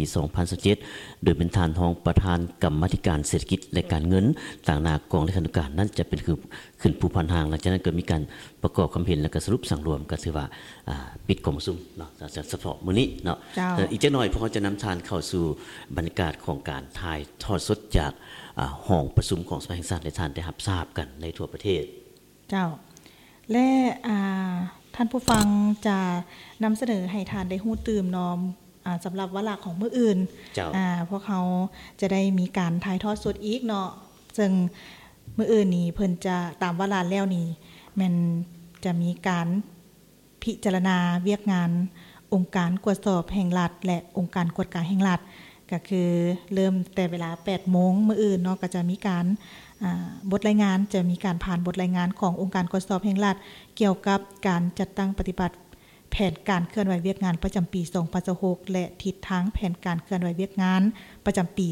2027โดยเป็นทองประธานกรรมาธิการเศรษฐกิจและการเงินต่างหน้ากองเลขานุการนั่นจะเป็นคือขึ้นผู้พันทางหลังจากนั้นก็มีการประกอบความเห็นและก็สรุปสั่งรวมก็ถือว่าปิดกองประชุมเนาะจะเฉพาะมื้อนี้เนาะอีกจักหน่อยพวกเขาจะนำทานเข้าสู่บรรยากาศของการถ่ายทอดสดจากห้องประชุมของสภาแห่งชาติและท่านได้รับทราบกันในทั่วประเทศเจ้าและท่านผู้ฟังจะนำเสนอให้ทานได้ฮู้ตื่มนอมสำหรับวาระของมื้ออื่นพวกเขาจะได้มีการถ่ายทอดสดอีกเนาะซึ่งมื้ออื่นนี่เพิ่นจะตามวาระแล้วนี่มันจะมีการพิจารณาเวียกงานองค์การกวดสอบแห่งรัฐและองค์การกวดการแห่งรัฐก็คือเริ่มแต่เวลา 8:00 นมื้ออื่นเนาะก็จะมีการบทรายงานจะมีการผ่านบทรายงานขององค์การกวดสอบแห่งรัฐเกี่ยวกับการจัดตั้งปฏิบัติแผนการเคลื่อนไหวเวียกงานประจำปี2026และทิศทางแผนการเคลื่อนไหวเวียกงานประจำปี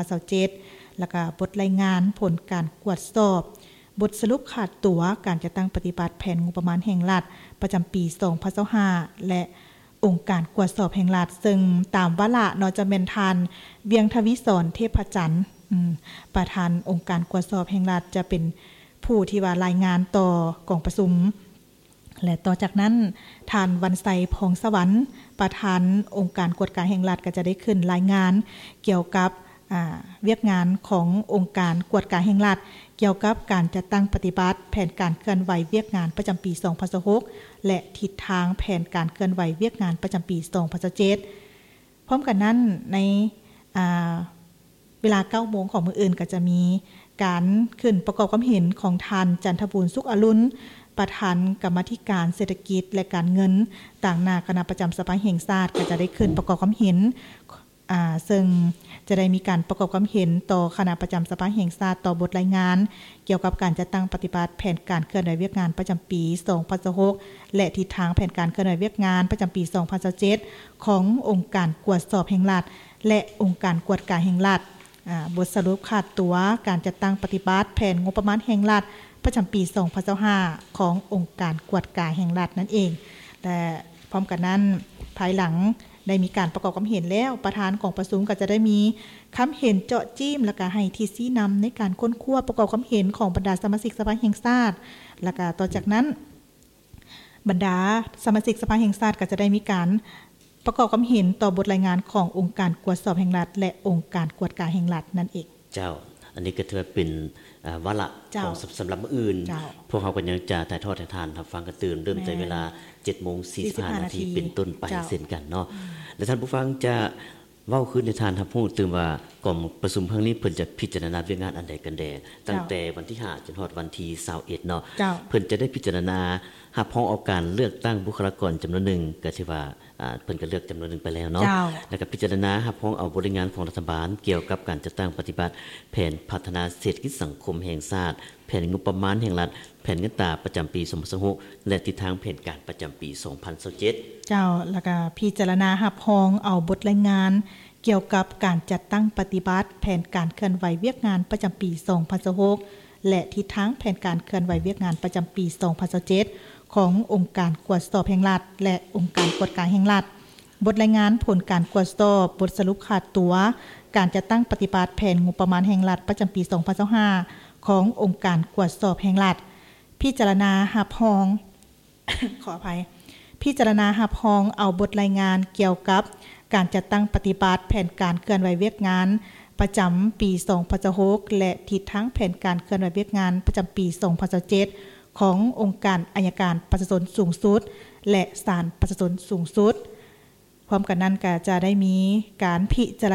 2027แล้วก็บทรายงานผลการกวดสอบบทสรุปขาดตัวการจัดตั้งปฏิบัติแผนงบประมาณแห่งรัฐประจำปี2025และองค์การกวดสอบแห่งรัฐซึ่งตามวาระเนาะจะแม่นทานเวียงทวิศรเทพจันทร์ประธานองค์การกวดสอบแห่งรัฐจะเป็นผู้ที่ว่ารายงานต่อกองประชุมและต่อจากนั้นท่านวันไสพองสวรรค์ประธานองค์การกวดการแห่งรัฐก็จะได้ขึ้นรายงานเกี่ยวกับเวียกงานขององค์การกวดการแห่งรัฐเกี่ยวกับการจัดตั้งปฏิบัติแผนการเคลื่อนไหวเวียกงานประจำปี2026และทิศทางแผนการเคลื่อนไหวเวียกงานประจำปี2027พร้อมกันนั้นในเวลา 9:00 นของมื้ออื่นก็จะมีการขึ้นประกอบความเห็นของท่านจันทบูรณ์สุขอรุณประธานกรรมาธิการเศรษฐกิจและการเงินต่างหน้าคณะประจำสภาแห่งชาติก็จะได้ขึ้นประกอบความเห็นซึ่งจะได้มีการประกอบความเห็นต่อคณะประจำสภาแห่งชาติต่อบทรายงานเกี่ยวกับการจัดตั้งปฏิบัติแผนการเคลื่อนไหวเวียกงานประจำปี2026และทิศทางแผนการเคลื่อนไหวเวียกงานประจำปี2027ขององค์การกวดสอบแห่งรัฐและองค์การกวดการแห่งรัฐบทสรุปขาดตัวการจัดตั้งปฏิบัติแผนงบประมาณแห่งรัฐประจำปี2025ขององค์การกวดการแห่งรัฐนั่นเองแต่พร้อมกันนั้นภายหลังได้มีการประกอบความเห็นแล้วประธานของประชุมก็จะได้มีคำเห็นเจาะจิ้มแล้วก็ให้ที่ชี้นำในการค้นคว้าประกอบความเห็นของบรรดาสมาชิกสภาแห่งชาติแล้วก็ต่อจากนั้นบรรดาสมาชิกสภาแห่งชาติก็จะได้มีการประกอบความเห็นต่อบทรายงานขององค์การกวดสอบแห่งรัฐและองค์การกวดการแห่งรัฐนั่นเองเจ้าอันนี้ก็ถือว่าเป็นวาระของสำหรับมื้ออื่นพวกเขาก็ยังจะถ่ายทอดให้ทานรับฟังกันตื่นเริ่มแต่เวลา 7:45 นเป็นต้นไปเช่นกันเนาะและท่านผู้ฟังจะเว้าขึ้นในทานรับรู้ตื่นว่ากองประชุมครั้งนี้เพิ่นจะพิจารณาเรื่องงานอันใดกันแดตั้งแต่วันที่5จนฮอดวันที่21เนาะเพิ่นจะได้พิจารณารับรองเอาการเลือกตั้งบุคลากรจำนวนหนึ่งก็สิว่าเพิ่นก็เลือกจำนวนหนึ่งไปแล้วเนาะแล้วก็พิจารณารับรองเอาบริงานของรัฐบาลเกี่ยวกับการจัดตั้งปฏิบัติแผนพัฒนาเศรษฐกิจสังคมแห่งชาติแผนงบประมาณแห่งรัฐแผนเงินตราประจำปี2026และทิศทางแผนการประจำปี2027 เจ้าแล้วก็พิจารณารับรองเอาบทรายงานเกี่ยวกับการจัดตั้งปฏิบัติแผนการเคลื่อนไหวเวียกงานประจำปี2026และทิศทางแผนการเคลื่อนไหวเวียกงานประจำปี2027ขององค์การกวดสอบแห่งรัฐและองค์การกวดการแห่งรัฐบทรายงานผลการกวดสอบบทสรุปขาดตัวการจัดตั้งปฏิบัติแผนงบประมาณแห่งรัฐประจำปี2025ขององค์การกวดสอบแห่งรัฐพิจารณารับรอง ขออภัยพิจารณารับรองเอาบทรายงานเกี่ยวกับการจัดตั้งปฏิบัติแผนการเคลื่อนไหวเวียกงานประจำปี2026และทิศทางแผนการเคลื่อนไหวเวียกงานประจำปี2027ขององค์การอัยการประชาชนสูงสุดและศาลประชาชนสูงสุดพร้อมกันนั้นก็จะได้มีการพิจาร